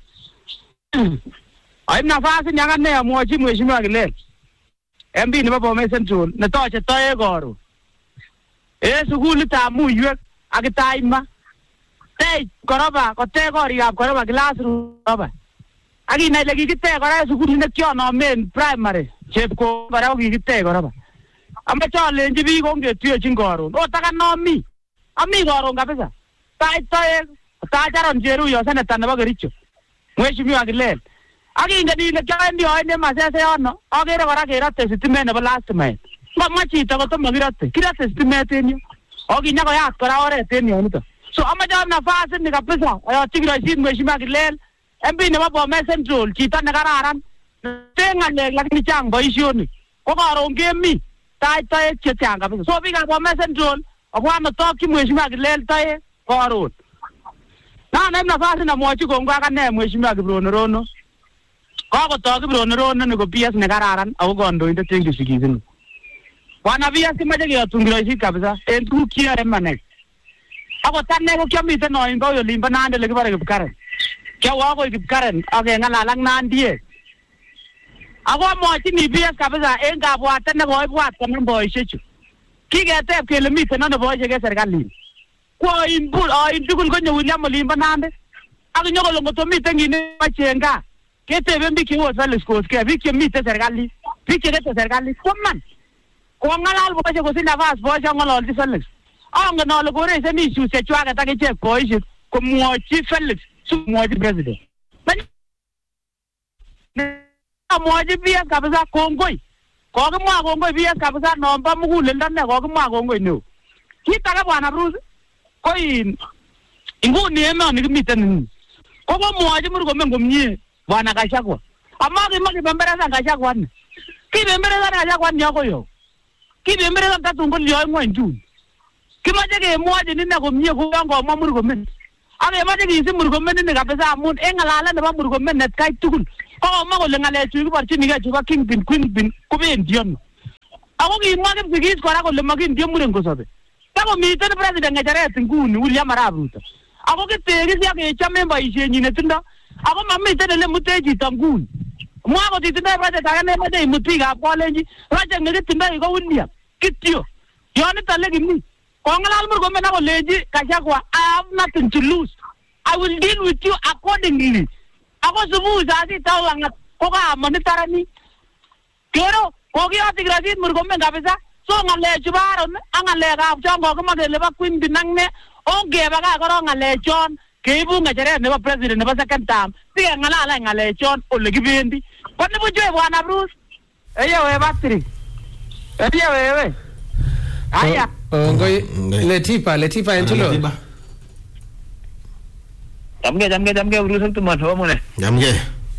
[SPEAKER 7] Ai nafasi nyangane ya mwachi mheshimiwa kile. M P ni baba Central na toche toye goro. Eh sukuli ta muywe akitaima. Te koroba ko te gori ab koroba classroom roba. Aki na legi kite gora sukuli ne kyo no men primary. Chep ko gora gi kite goroba. Amba chale njibi ko nge tuye chingoro. O taka no mi. Ami goro ngapesa. Tai toye ta jaron jeru yo sana tanaba gericho. Mheshimiwa kile. Aki ngani le kya ndio ene masese ono agere kora kerate sitime nebo last mile mama chito ko tomo kirate kirate sitime tenyo ogi nyako ya kora ore tenyo nito so amaja nafasi ni kabisa ayo tigiro sin mheshimiwa Kilel M P nebo Bomet Central chito ne kararan tenga le lakini chang boisioni ko karon kemi tai tai chechang kabisa so bika Bomet Central akwana toki mheshimiwa Kilel tai karon na na nafasi na mwachi kongwa kane mheshimiwa Kibrono Rono Kako toki Kibrono Rono ni ko P S ne kararan ako kandoindet eng kisikizini. Wana P S kimache keyotungiroisit kabisa en tuguk cheyoe manek. Ako tane ko kiamiten oin ko olimbo Nandi lekibore Kipkaren. Kiawo akoi Kipkaren akeng'alal ak Nandie. Ako amwachini P S kabisa en kabwatet nekoibwat konam boisiechu. Kiketeb kele miten ano boisiek en serikalit. Ko oin oin tugul konyo William olimbo Nandi. Ak nyokole ngoto miten kit nemoche en gaa. Keteben biik cheu Felix Koskei, biik chemiten serikalit, biik chekete serikalit, koman. Kong'alal boisiek kosich nafas boisiek ng'ololchi Felix. Angen ale koresen issues chechwaket ak ichek boisiek komwochi Felix sikomwochi president. Amwochi P S kabisa kongoi. Kokimwa kongoi P S kabisa nombo muguleldo ne kokimwa kongoi neo. Kit age bwana Bruce ko in inguni emoni kimiten ni. Ko komwochi Murkomen komie Bwana Gachagua. Ama kimwa kibembeleza Gachagua ni. Kibembeleza Gachagua ni yako yo. Kibembeleza tatungol yo ng'weny juu. Kimache kemwochi nine komie ko yon komwa Murkomen. Ak kemache kisib Murkomen ini kabisa amun en ngalalet nebo Murkomen netkai tugul. Kokomwa kole ngalechu kiborchinigei chebo Kingpin Queenpin kobendi ano. Ako kimwa Kipsigis kora kole makindie muren kosobe. Takomiten president ngecheret nguni William Arap Ruto. Ako kitegis ya kechame boisienyin netindo. Ako mamiten ele mute chito nguni. Mwa ko titindoi project age nemache imut biikab Kalenjin. Project nekitindoi ko William kityo. Yonito lekimi. Kongalal Murkomen akolenji Gachagua, I have nothing to lose. I will deal with you accordingly. Ako subuhi saa sita langat kokamonitorani. Kero kokiyoti kirasit Murkomen kabisa. So ngalechu baron ang ngalekab chon kokimwa kele bo Queenpin ak ne ongebaka korong ngalechon keibu ngecheret nebo president nebo second term sikengalala ngalechon ole kibendi. Ko nibuchwe bwana Bruce. Eyewe Patrick. Eyewe we. Aya.
[SPEAKER 1] Ngoi Letipa, Letipa entulo.
[SPEAKER 10] Jamge jamge jamge Bruce tuman ho mune.
[SPEAKER 2] Jamge.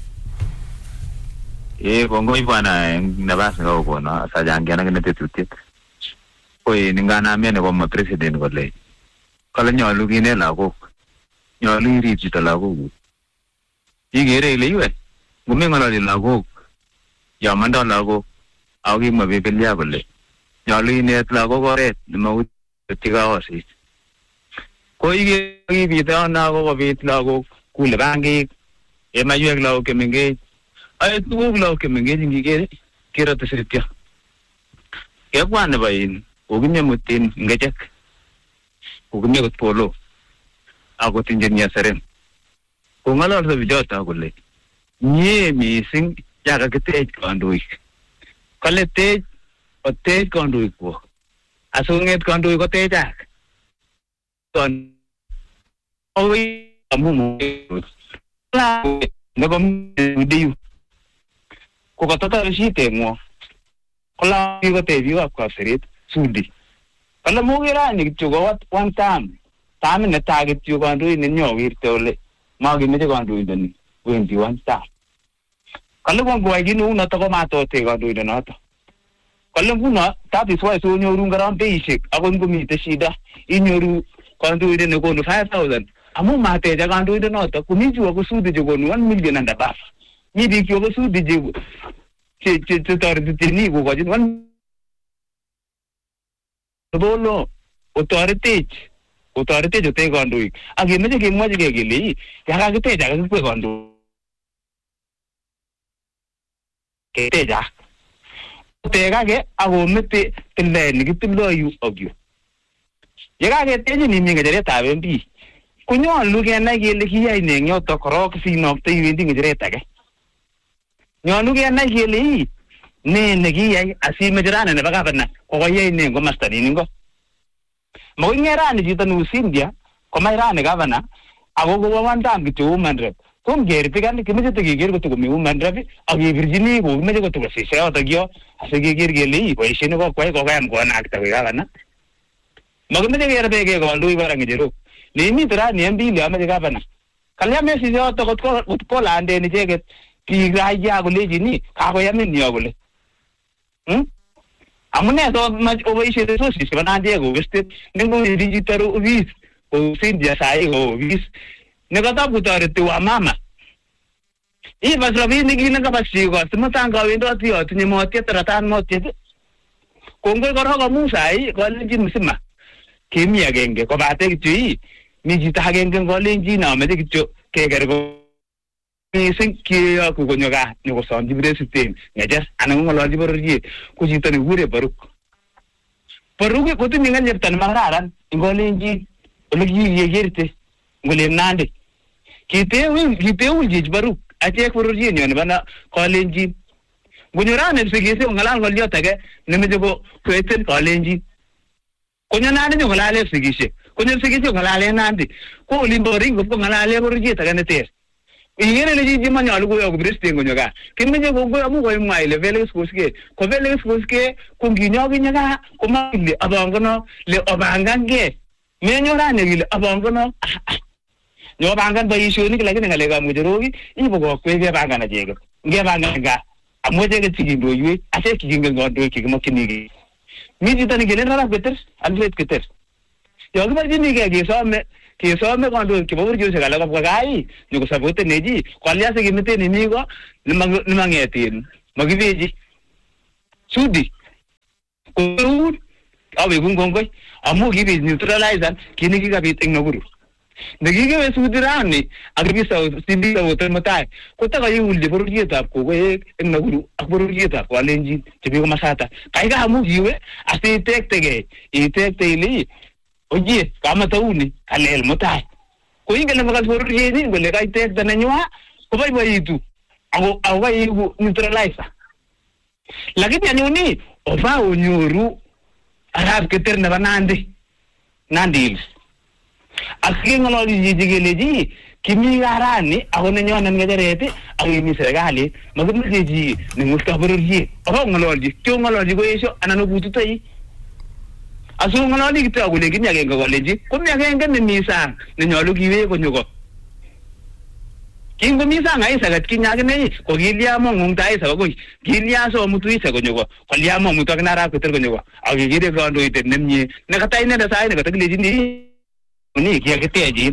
[SPEAKER 10] Eh kongoi bwana nabas ngao kona sajangia na kene tetutit. Koi ningana mene kwa president kole. Kale nyolu kine lagok. Nyolu irib chito lagok. Igere ile iwe. Ngome ngalali lagok. Yamanda lagok. Au kimwa bebelia kole. Nyolu inet lagok oret nemau tikaosis. Koi ge kibita na ko kobit lagok kule bangik. Emaywek lagok kemengech. Ay tuguk lagok kemengech ngikere kirate sitya. Kebwan nebo in kokinyemutin ngechek. Kokinye kot polo. Ako tinjenia seren. Kongalal sa bijota kole. Nye mising yaka kitech kandoik. Kale tej o tej kandoik po. Asunget kandoik ko tejak. Kon owi amumu. La nebo mdiyu. Ko katata rishite mo. Kala ko teji wa kwa serit sudi. Kala mo gira ni chugo wat one time. Time ne target chu kandoik ne nyowirte ole. Magi meje kandoik ni twenty-one time. Kala ko ngwa ginu na to ko matote kandoik na to. Kala kuna that is why so nyoru ngaram basic akon gumite shida inyoru kandoik ne ko five thousand. Amu mate ja kandoik na to kumiju ko sudi jo ko one million and above. Ni di ko sudi jo che che che tar di ni ko gajin one bolo authority authority jo te kandoik age meje ke moje ke gele ya ka te ja ka ko kandoik ke te ja te ga ke ago mete tille ni kitlo yu ogyo ye ga ke te ni mi ngere ta ben bi kunyo lu ke na ke le kiya ni nyo to krok si no te wendi ngere ta ke nyo lu ke na ke le ne ne kiya asi mejrana ne baga bana ko ye ni ngo mastani ni ngo mo ngera ni jita nu India ko mai rane gavana ago go wan dam gitu woman rep kom ger tigan ki meje tegi ger go to mi woman rep agi virginia go meje go to si se ota gyo ase ge ger ge li ko isine ko ko ko am go na akta gavana mo meje ger be ge go lui barang jero ni mi tra ni mbi le meje gavana kalya me si se ota ko ko ko lande ni je ki ga ya go le ni ka ko yamin ni go le hm amune to ma obeishe de so si se bana je go veste ningo digital vis o India sai go vis ne kata putare tu mama i basravi ni gina ka basi go semata ga windo ti o ni mo ti tratan mo ti kongo ko ro mu sai ko le ji musima kimi agenge ko bate ki ni jita agenge ko le ji na me ti ke ga go ni sen ki ko go nyoga ni ko son dibre system ngajas anang ngolo di borji ko jita ni gure baruk baruk ko tu ningan jeptan mararan ngolenji olegi yegerte ngole nande kite wi kite wi ji baruk ate ko borji ni bana kolenji gunyorane sigese ngala ngol yota ke nemeje ko kweten kolenji konya nande ni ngala le sigese konya sigese ngala le nande ko limbori ko ngala le borji ta gane ter ingene le ji manya alugo yo briste ngonyoga kimenye go go amu go mai le vele skuske ko vele skuske ko ginyo ginyaga ko mali abangono le obangange menyo rane gile abangono nyo bangan ba isu ni lagi ngale ga mujerogi ibo go ko ge bangana jego nge banganga amoje ge tigi do yue ase ki nge ngodo ki mo kinigi mi jitani gele na beter andlet keter yo kiborchinigei kesome kesome kandoik chebo bororiosiek alak kobwa gai nyikosapotenechi kwalya sikimiten imi ko nemang'etin makibechi Sudi koun awekun kongoi amu kibit neutralizer kit nekikabit eng Nakuru nekikewe Sudi rani ak ribisa sindika woten mutai kotakayiulji bororietab kokoek eng Nakuru ak bororietab Kalenjin chebi komasata kaikai amu kiwe asitektegei itekte ile oye kamatauni kalel mutai ko ingele makas bororiet kole kaitekte nenywa koboiboitu ako ako kaiku neutralizer lakini anyuni ofa onyoru arab keter nebo Nandi Nandi Hills akingololi jijigeleji kimi garani ako nenyonen ngejeret ak imi serikali makimeche ji nengusta bororiet ako ngololji kyo ngololji ko esho anan obututoi asu ngololi kityo kole kimi agenge koleji komi agenge nemi sang nenyolu kiwe konyoko kingo misa ngai sagat kinyagene ko gilia mo ngungtai sa ko gilia so mutu isa ko nyoko kwalia mo mutu akna ra keter ko nyoko agi gire gondo ite nemnye ne katai ne da sai ne katak leji ni ni kia keteji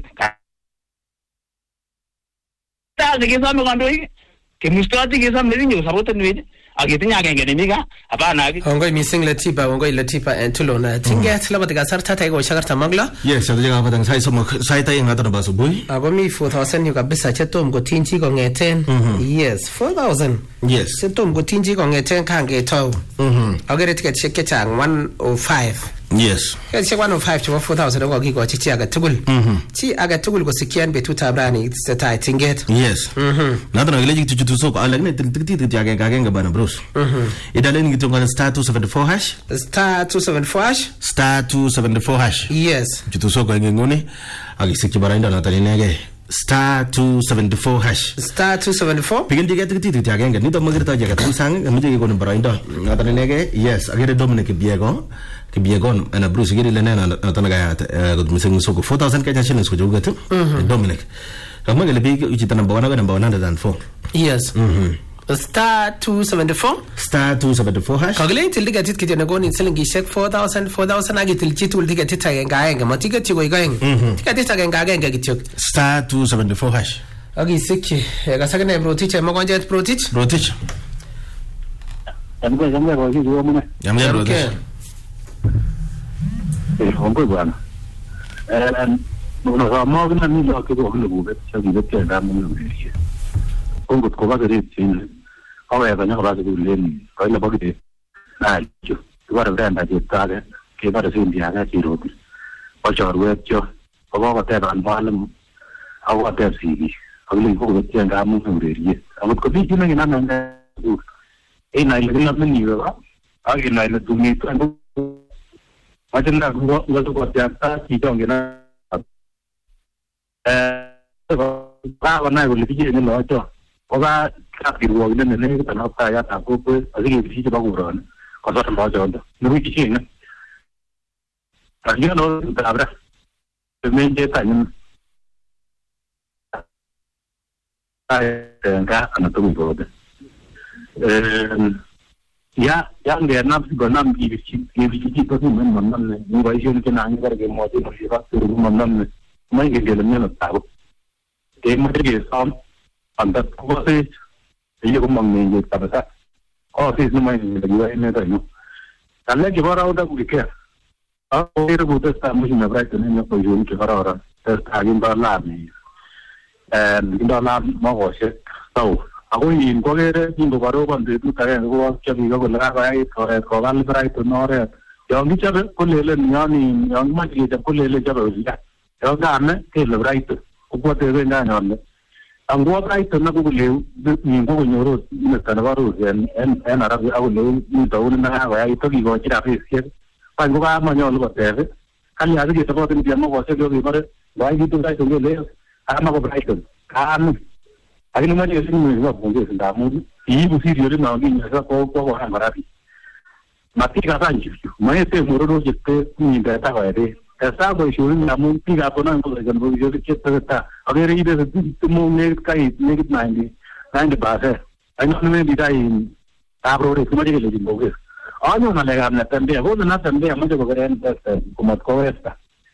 [SPEAKER 10] ta de ke so me gondo i ke mustati ke so me ni saboten we agitinya agenge nemiga hapana
[SPEAKER 1] ongoi mising Latipa ongoi Latipa en tulona tinget labat ga sarta tai go shagarta magla
[SPEAKER 2] yes sa jaga patang sai somo sai tai ngata ba subui
[SPEAKER 1] abo mi four thousand yu kabisa chetom go tinchi go ngeten yes four thousand
[SPEAKER 2] yes
[SPEAKER 1] chetom go tinchi go ngeten kange taw mhm agere ticket check chang one oh five
[SPEAKER 2] yes
[SPEAKER 1] ke check one oh five to four thousand go gi go chi aga tugul mhm chi aga tugul go sikian betu tabrani sai tinget
[SPEAKER 2] yes mhm nadra gele ji tu so ko alagne tikti tikti aga ga bana bro mhm idalen gitu ngana star two seventy-four hash
[SPEAKER 1] star two seventy-four hash
[SPEAKER 2] star two seventy-four hash
[SPEAKER 1] yes
[SPEAKER 2] jitu soko ngengone agisiki barainda na tani nege star two seventy-four hash
[SPEAKER 1] star two seventy-four
[SPEAKER 2] pigin diga tikti tikti agenge nito magirta jaga tansang amje ko barainda na tani nege yes agere Dominic Biego Biego na Bruce giri lena na tani ga gudmising soko four thousand Kenya shillings ko jogatu Dominic kamagele bi uchitana bawana ga namba one oh four
[SPEAKER 1] yes mhm star two seventy-four
[SPEAKER 2] star two seventy-four hash
[SPEAKER 1] kagle til diga tit kitene goni selingi shek four thousand four thousand agi til chitul diga tit tagenga enga matiga tigo igaeng diga tit tagenga enga gityok
[SPEAKER 2] star two seventy-four hash
[SPEAKER 1] agi sikki ga sagane bro teacher mo gonjet pro teach
[SPEAKER 2] bro teach
[SPEAKER 3] Amgo jambe ko ji jo mune
[SPEAKER 2] jambe bro teach
[SPEAKER 3] eh hongo bwana eh no no mo gna ni lo ke go lo bube chagi de ke da mo ni kongo ko ba de tin awe ba nya ba de len ko la ba de na ju ba ra da de ta de ke ba de sin dia ga ji ro ko chor we cho ko ba te ran ba lam awa te si ko le ko de ga mo ni ri am ko bi ji na na na e na le na ni ba a ge na le tu ni to ma chen da ko ko ko ta ta ji dong ge na eh ba ba na ko le ji ni lo cho có ba các điều rồi nên nên cái nó phải ra tạo cô cô ở cái gì cho bao gồm rồi có rất là bao giờ nó bị chuyện nữa và nhớ nó làm ra từ bên chế tài nhân ai cả anh tôi rồi ya ya người nam có nam gì bị gì bị gì có mình mình mình như vậy cho nên anh cái cái mọi thứ nó sẽ phát từ mình mình mấy cái điều như là tạo cái mấy cái xong anda ko se iyo ko mang ni ta ba oh sis no mai ni yo ene da no alle ke bara oda ku ke a o ere bu ta sta mu na bra ta ni ko yo ke bara ora ta ta gin ba la ni eh gin da la ma ho se tau a ko yin ko ere gin do baro ban de tu ta ga ko ke ni ko la ga ai ko ko val bra to no re yo ni cha ko le le ni ni yo ma ki ta ko le le cha ba ya yo ga ne ke le bra to ko te ve na no angwa bright na ko le ni ko nyoro ni ta na baro en en en ara bi au le ni to ni na ga ai to gi go chira fi ske pa ko ga ma nyo lo te ve kan ya ge to ko ni mo ko se lo gi bare ba gi to dai to le a ma ko bright ka an a ni ma ni se ni mo ko ge da mu i bu si ri na gi na ko ko ha mara bi ma ti ga san ji ma e te mo ro je te ni da ta ga re ऐसा कोई शुरू में हम उनकी गापों को लेकर वो जो कि चलता अगर ये इधर तुम ने का इतने कितना आएंगे आएंगे बात है अगर में बिता ही आप रोड समझ के लेकिन बोगे आज ना लेगा हमने तंबे वो ना तंबे हम जो वगैरह कुमत को ऐसा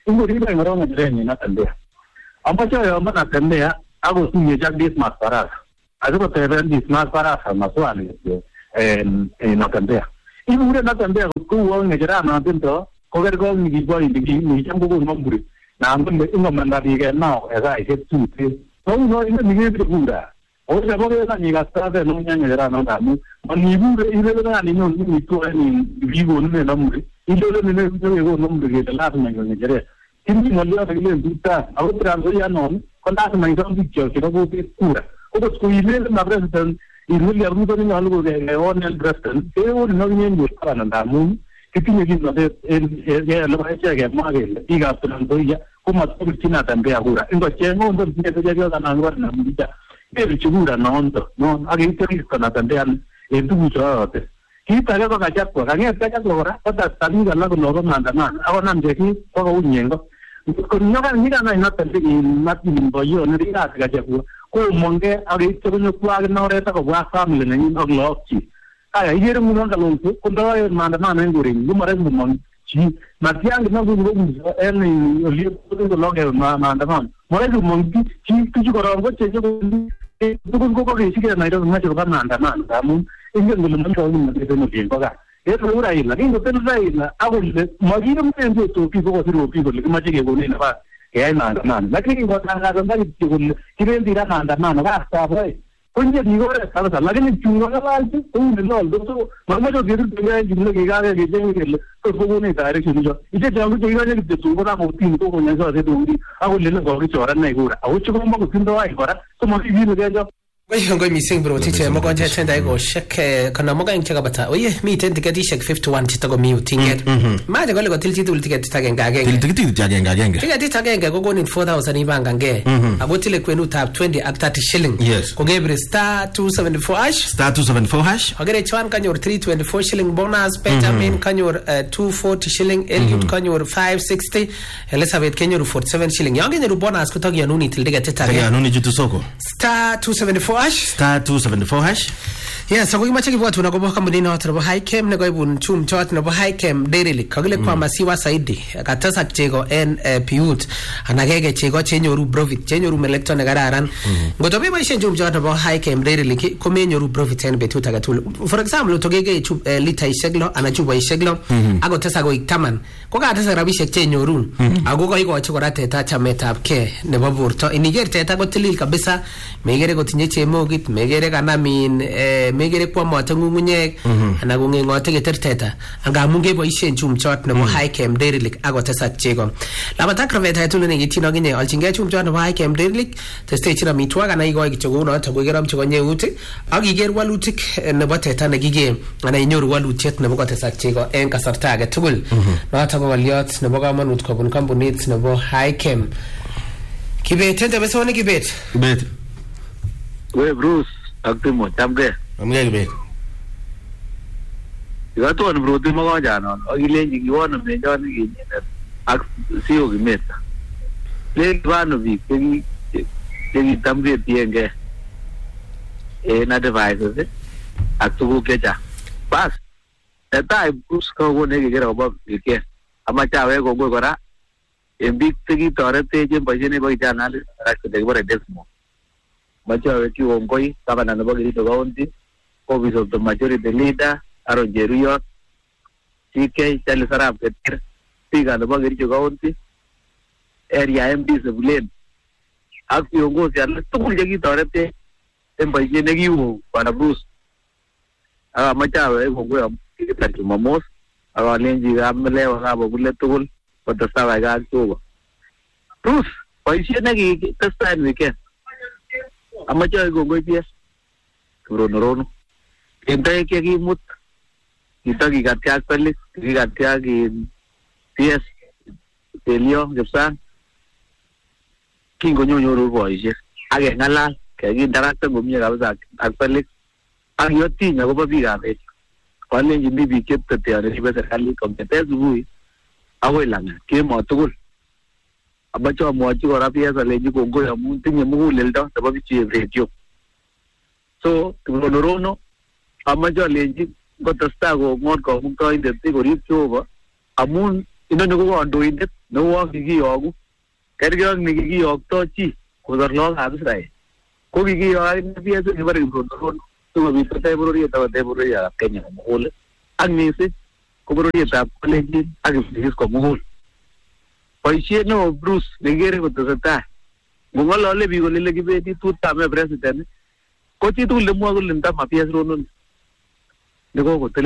[SPEAKER 3] ingoribe ngoro ngajrenyi natembea ambacho yomba natembea ako tuye jak Dismas Barasa aziko tebe Dismas Barasa maswali eh eh natembea ibure natembea kuwa ngajera na binto kogergo ngibo ndigi ni jambo ko ngamburi na ngombe ingomanda bige nao eza ise tuti no no ina nige bigura o jabo ke na niga stave no nyanya ngajera na damu manibure ile na ni no ni to ni vivo ne na muri ile ne ne go no muri ke la na ngajera kindi ngolya ile duta au transo ya non konda na ngi ron picture ke go pe kura o ko ko ile na president ile ya rudo ni algo de onel president ke o no ni ngi para na damu kitinye kitu na en ya lo ba che ke magel iga transo ya kuma tu china tambea kura ngo chengo ndo ni te ya na ngwa na mbita e chigura na ondo no agi te ri kana tambea en tu mucho kita ga ga chakwa ga nge ta chakwa ra ta ta ni ga la ko no na na ago nam je ki ko ko unyengo ko nyoga ni ga na na ta ni na ti bo yo ni ga ga chakwa ko monge agi te ko nyukwa ga no re ta ko wa family ni no lo chi aya yere mu no ga lo ko ndo e ma na na nguri ngu mare mu mon chi ma tiang na gu gu en ni li ko ko lo ga ma ma na ma mare gu mon chi chi ko ro ko che ko ko ko ko ki ke na ro ma che ko na na na da mu inge ngulu mo ko ni de no bien ko ga e ro ura ila ni ko ten ra ila ago le ma gi no ten to to ki ko ko ro ki ko le ma che ke ko ni na ba ke ai na na na ki ko ta ga ga ki ko ki ren di ra na na na ga sta ba kunje ni ko ra sa sa la ni chu ga la ji ko ni no do so ma ma jo ge ru de ga ji le ge ga ge je ge le ko ko ni direction jo ite ja lu ge ga ge de chu ko na mo tin ko ko nya so se do ri ago le le ko ri chora na ko ra ago chu ko mo ko tin do ai ko ra so mo gi ni ge jo
[SPEAKER 1] Oye ngoi missing bro tiche mo gonje tenda go shek kana mo gain chaka bata oye mi ten ticket shek fifty-one titago mi utinget ma de gole go tilti tul ticket tagenga genge
[SPEAKER 2] ticket tagenga genge
[SPEAKER 1] ticket tagenga go gonin four thousand ibanga nge abotile kwenu tap twenty ak thirty shilling ko gebre star two seventy-four hash
[SPEAKER 2] star two seventy-four hash
[SPEAKER 1] ogere chwan kanyor three twenty-four shilling bonus Benjamin kanyor uh, two forty shilling Eliud kanyor five sixty Elizabeth kanyor forty-seven shilling yange nyoru bonus kutogi yanuni til ticket tagenga
[SPEAKER 2] yanuni jitu soko
[SPEAKER 1] star two seventy-four hash
[SPEAKER 2] star two seventy-four hash
[SPEAKER 1] yeah so kuimache kibwatu na kubo kambuni na watu high cam na goibun chum chot na high cam daily kagile kwa masiwa saidi akatasa chego en piut anagege chego chenyoru profit chenyoru melekto na gararan ngotobe maisha chum chot na high cam daily komenyoru profit en betu tagatul for example togege chup lita isheglo anachuba isheglo ago tesa go itaman ko ga tesa rabishe chenyoru ago go iko chiko rate ta chameta ke ne baburto iniger teta go tilil kabisa megere go tinye chemo git megere kana min eh megere kwa moto ngumunye ana go ngengote geterteta anga munge boishen chum chot no high cam daily ago tesa chego la batakra veta tulo ne gitino gine alchinge chum chot no high cam daily teste chira mitwa kana igo gichogo no to go geram chigo nyeuti agi ger walutik ne bateta ne gige ana inyoru walutiet ne bogo tesa chego en kasarta age tugul no ta go waliot ne bogo manut ko bun kambunit ne bo high cam kibet tende besone kibet
[SPEAKER 2] kibet
[SPEAKER 11] we Bruce akimo tamge
[SPEAKER 2] amge kibet
[SPEAKER 11] Igato an bro timo ko jano ogile ngi wona me jano ngi ak siyo gimeta le vano vi kegi kegi tamge tienge e na devices ak tugu kecha bas eta Bruce ko go ne gera ba ke ama chawe go go gora embi tegi torete je bajene boy janal rak de gore desmo machawe ki ongoi kabana no bagi to gaunti office of the majority leader aro jeruyo tk chal sarab ketir tiga no bagi to gaunti area md sebulen ak yongo sial tukul jegi torete em bajene gi wo para Bruce aga machawe go go ki tar ki mamos aga lenji amle wa ba bulle tukul pada sawa ga to Bruce paise na gi testa ni ke amacha go go pies rono rono ente ke gi mut kita gi gatya pelik gi gatya gi pies telio gepsan kingo nyonyo ro paise age ngala ke gi darakta gumye ga ba ak pelik ang yoti na go ba bi ga be kwale ji bi bi ke te ari be serikali kompetens bui awe langa ke mo tugul abacho mo chi ora pies ale ji go go ya mun tinye mu leldo to ba bi chi radio so rono rono amajo le ji go tasta go ngor ko mun to inde ti go ri chuba amun inoni ko kandoindet neo kikiyogu kergei ak nekikiyokto chi kosor lagokab Israel ko kikiyok ak P S nekibore Kiprono sikobit kotech bororiet akotech bororietab Kenya komugul ak mising ko bororietab Kalenjin ak Kipsigis komugul. Boisiet neo Bruce nekikere kotesetai ngong'olole biik kole kibendi tutame president ko chitugul nemwoe kole ndama P S Rono ni kokotel